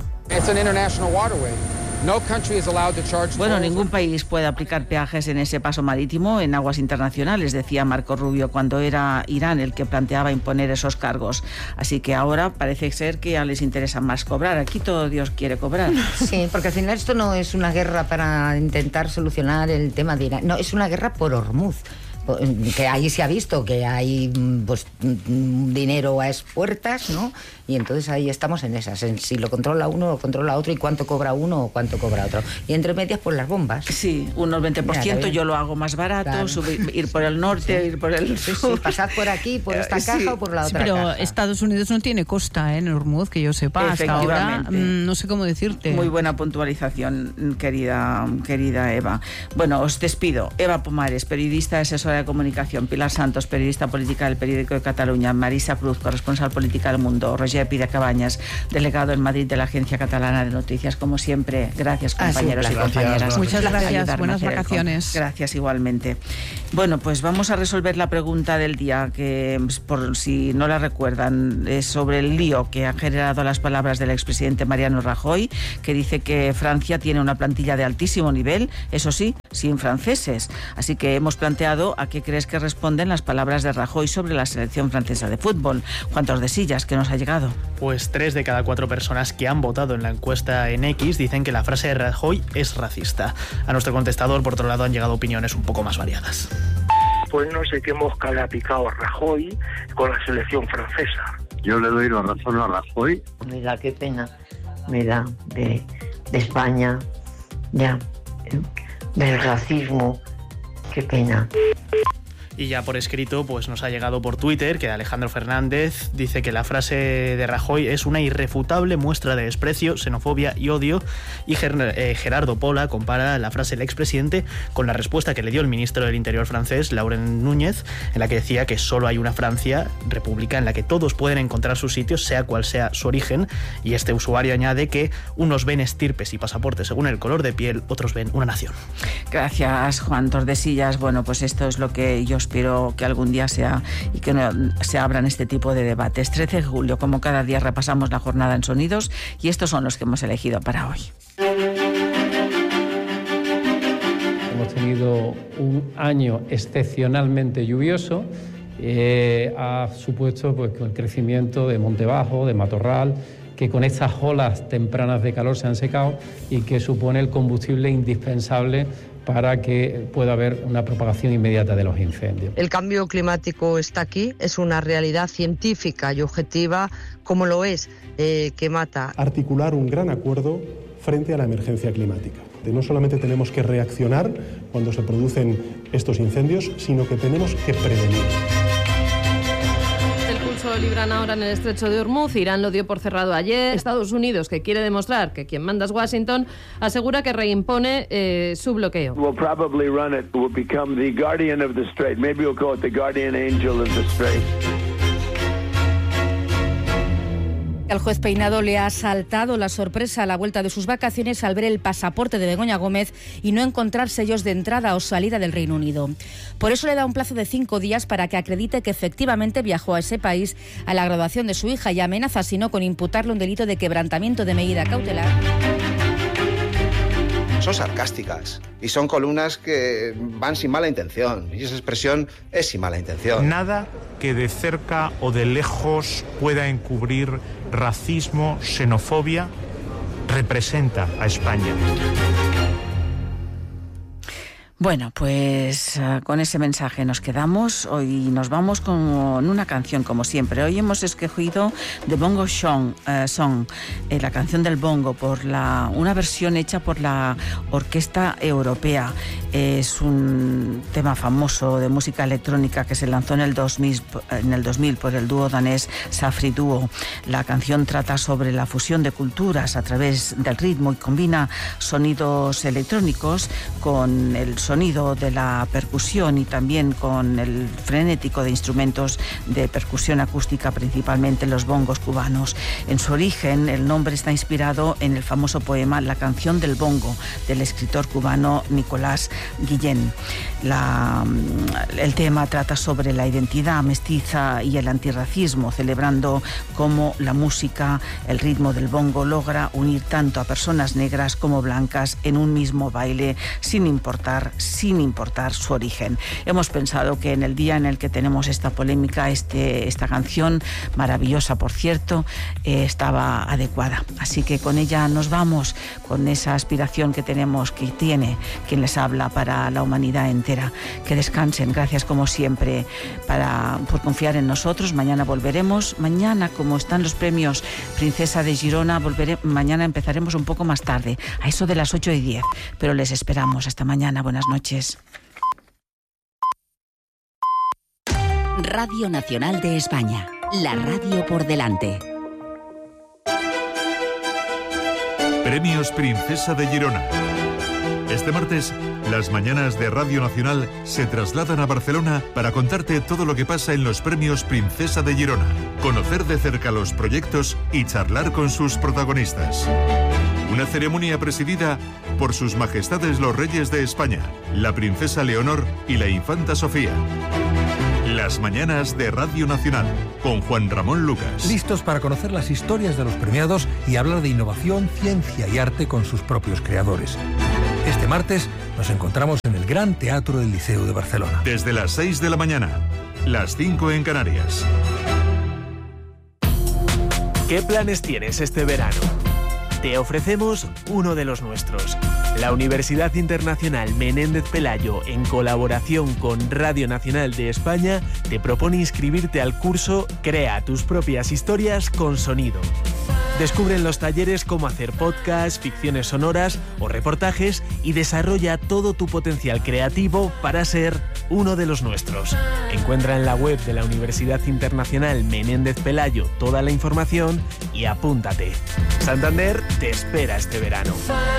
B: Bueno, ningún país puede aplicar peajes en ese paso marítimo en aguas internacionales, decía Marco Rubio cuando era Irán el que planteaba imponer esos cargos. Así que ahora parece ser que ya les interesa más cobrar. Aquí todo Dios quiere cobrar.
A: Sí, porque al final esto no es una guerra para intentar solucionar el tema de Irán. No, es una guerra por Hormuz. Que ahí se ha visto que hay pues dinero a expuertas, ¿no? Y entonces ahí estamos en esas, en si lo controla uno, lo controla otro, y cuánto cobra uno o cuánto cobra otro. Y entre medias, pues las bombas.
B: Sí, unos veinte por ciento, yo lo hago más barato, claro. subir, ir por el norte, sí. ir por el sur.
A: Sí, sí, pasad por aquí, por esta caja sí. o por la otra
I: sí, pero
A: caja.
I: Pero Estados Unidos no tiene costa, ¿eh? En Hormuz, que yo sepa, hasta ahora, mmm, no sé cómo decirte.
B: Muy buena puntualización, querida, querida Eva. Bueno, os despido. Eva Pomares, periodista, asesora de comunicación; Pilar Santos, periodista política del Periódico de Cataluña; Marisa Cruz, corresponsal política del Mundo; Roger Pide Cabañas, delegado en Madrid de la Agencia Catalana de Noticias. Como siempre, gracias, compañeros ah, sí, y
I: gracias,
B: compañeras.
I: Muchas gracias, buenas vacaciones.
B: Gracias igualmente. Bueno, pues vamos a resolver la pregunta del día, que por si no la recuerdan, es sobre el lío que han generado las palabras del expresidente Mariano Rajoy, que dice que Francia tiene una plantilla de altísimo nivel, eso sí, sin franceses. Así que hemos planteado a qué crees que responden las palabras de Rajoy sobre la selección francesa de fútbol. Juan Tordesillas, ¿qué nos ha llegado?
J: Pues tres de cada cuatro personas que han votado en la encuesta en X dicen que la frase de Rajoy es racista. A nuestro contestador, por otro lado, han llegado opiniones un poco más variadas.
K: Pues no sé qué mosca le ha picado a Rajoy con la selección francesa.
L: Yo le doy la razón a Rajoy.
M: Mira, qué pena me da de, de España, ya, del racismo, qué pena.
J: Y ya por escrito, pues nos ha llegado por Twitter que Alejandro Fernández dice que la frase de Rajoy es una irrefutable muestra de desprecio, xenofobia y odio. Y Ger- eh, Gerardo Pola compara la frase del expresidente con la respuesta que le dio el ministro del Interior francés, Laurent Núñez, en la que decía que solo hay una Francia, república, en la que todos pueden encontrar sus sitios, sea cual sea su origen. Y este usuario añade que unos ven estirpes y pasaportes según el color de piel, otros ven una nación.
B: Gracias, Juan Tordesillas. Bueno, pues esto es lo que yo espero que algún día sea y que no se abran este tipo de debates. trece de julio, como cada día, repasamos la jornada en sonidos y estos son los que hemos elegido para hoy.
N: Hemos tenido un año excepcionalmente lluvioso. Eh, ha supuesto pues, el crecimiento de monte bajo, de matorral, que con estas olas tempranas de calor se han secado y que supone el combustible indispensable para que pueda haber una propagación inmediata de los incendios.
O: El cambio climático está aquí, es una realidad científica y objetiva, como lo es, eh, que mata.
F: Articular un gran acuerdo frente a la emergencia climática. De no solamente tenemos que reaccionar cuando se producen estos incendios, sino que tenemos que prevenir.
P: Libran ahora en el estrecho de Hormuz. Irán lo dio por cerrado ayer. Estados Unidos, que quiere demostrar que quien manda es Washington, asegura que reimpone eh, su bloqueo.
Q: We'll probably run it. We'll become the guardian of the strait. Maybe we'll call it the guardian angel of the strait.
R: Al juez Peinado le ha saltado la sorpresa a la vuelta de sus vacaciones al ver el pasaporte de Begoña Gómez y no encontrar sellos de entrada o salida del Reino Unido. Por eso le da un plazo de cinco días para que acredite que efectivamente viajó a ese país a la graduación de su hija y amenaza, si no, con imputarle un delito de quebrantamiento de medida cautelar.
S: Son sarcásticas y son columnas que van sin mala intención, y esa expresión es sin mala intención.
T: Nada que de cerca o de lejos pueda encubrir racismo, xenofobia, representa a España.
B: Bueno, pues uh, con ese mensaje nos quedamos. Hoy nos vamos con una canción, como siempre. Hoy hemos escogido The Bongo Song, uh, Song eh, la canción del bongo, por la una versión hecha por la Orquesta Europea. Es un tema famoso de música electrónica que se lanzó en el dos mil, en el dos mil por el dúo danés Safri Duo. La canción trata sobre la fusión de culturas a través del ritmo y combina sonidos electrónicos con el sonido sonido de la percusión y también con el frenético de instrumentos de percusión acústica, principalmente los bongos cubanos. En su origen, el nombre está inspirado en el famoso poema La canción del bongo, del escritor cubano Nicolás Guillén. La, el tema trata sobre la identidad mestiza y el antirracismo, celebrando cómo la música, el ritmo del bongo logra unir tanto a personas negras como blancas en un mismo baile, sin importar, sin importar su origen. Hemos pensado que en el día en el que tenemos esta polémica, este, esta canción, maravillosa por cierto, eh, estaba adecuada. Así que con ella nos vamos, con esa aspiración que tenemos, que tiene quien les habla para la humanidad entera. Que descansen, gracias como siempre para, por confiar en nosotros. Mañana volveremos, mañana como están los premios Princesa de Girona, volveré, mañana empezaremos un poco más tarde, a eso de las ocho y diez, pero les esperamos. Hasta mañana, buenas noches.
D: Radio Nacional de España, la radio por delante.
U: Premios Princesa de Girona. Este martes, las mañanas de Radio Nacional se trasladan a Barcelona para contarte todo lo que pasa en los Premios Princesa de Girona, conocer de cerca los proyectos y charlar con sus protagonistas. Una ceremonia presidida por sus majestades los reyes de España, la princesa Leonor y la infanta Sofía. Las mañanas de Radio Nacional, con Juan Ramón Lucas.
V: Listos para conocer las historias de los premiados y hablar de innovación, ciencia y arte con sus propios creadores. Este martes nos encontramos en el Gran Teatro del Liceo de Barcelona.
U: Desde las seis de la mañana, las cinco en Canarias.
W: ¿Qué planes tienes este verano? Te ofrecemos uno de los nuestros. La Universidad Internacional Menéndez Pelayo, en colaboración con Radio Nacional de España, te propone inscribirte al curso Crea tus propias historias con sonido. Descubre en los talleres cómo hacer podcasts, ficciones sonoras o reportajes y desarrolla todo tu potencial creativo para ser uno de los nuestros. Encuentra en la web de la Universidad Internacional Menéndez Pelayo toda la información y apúntate. Santander te espera este verano.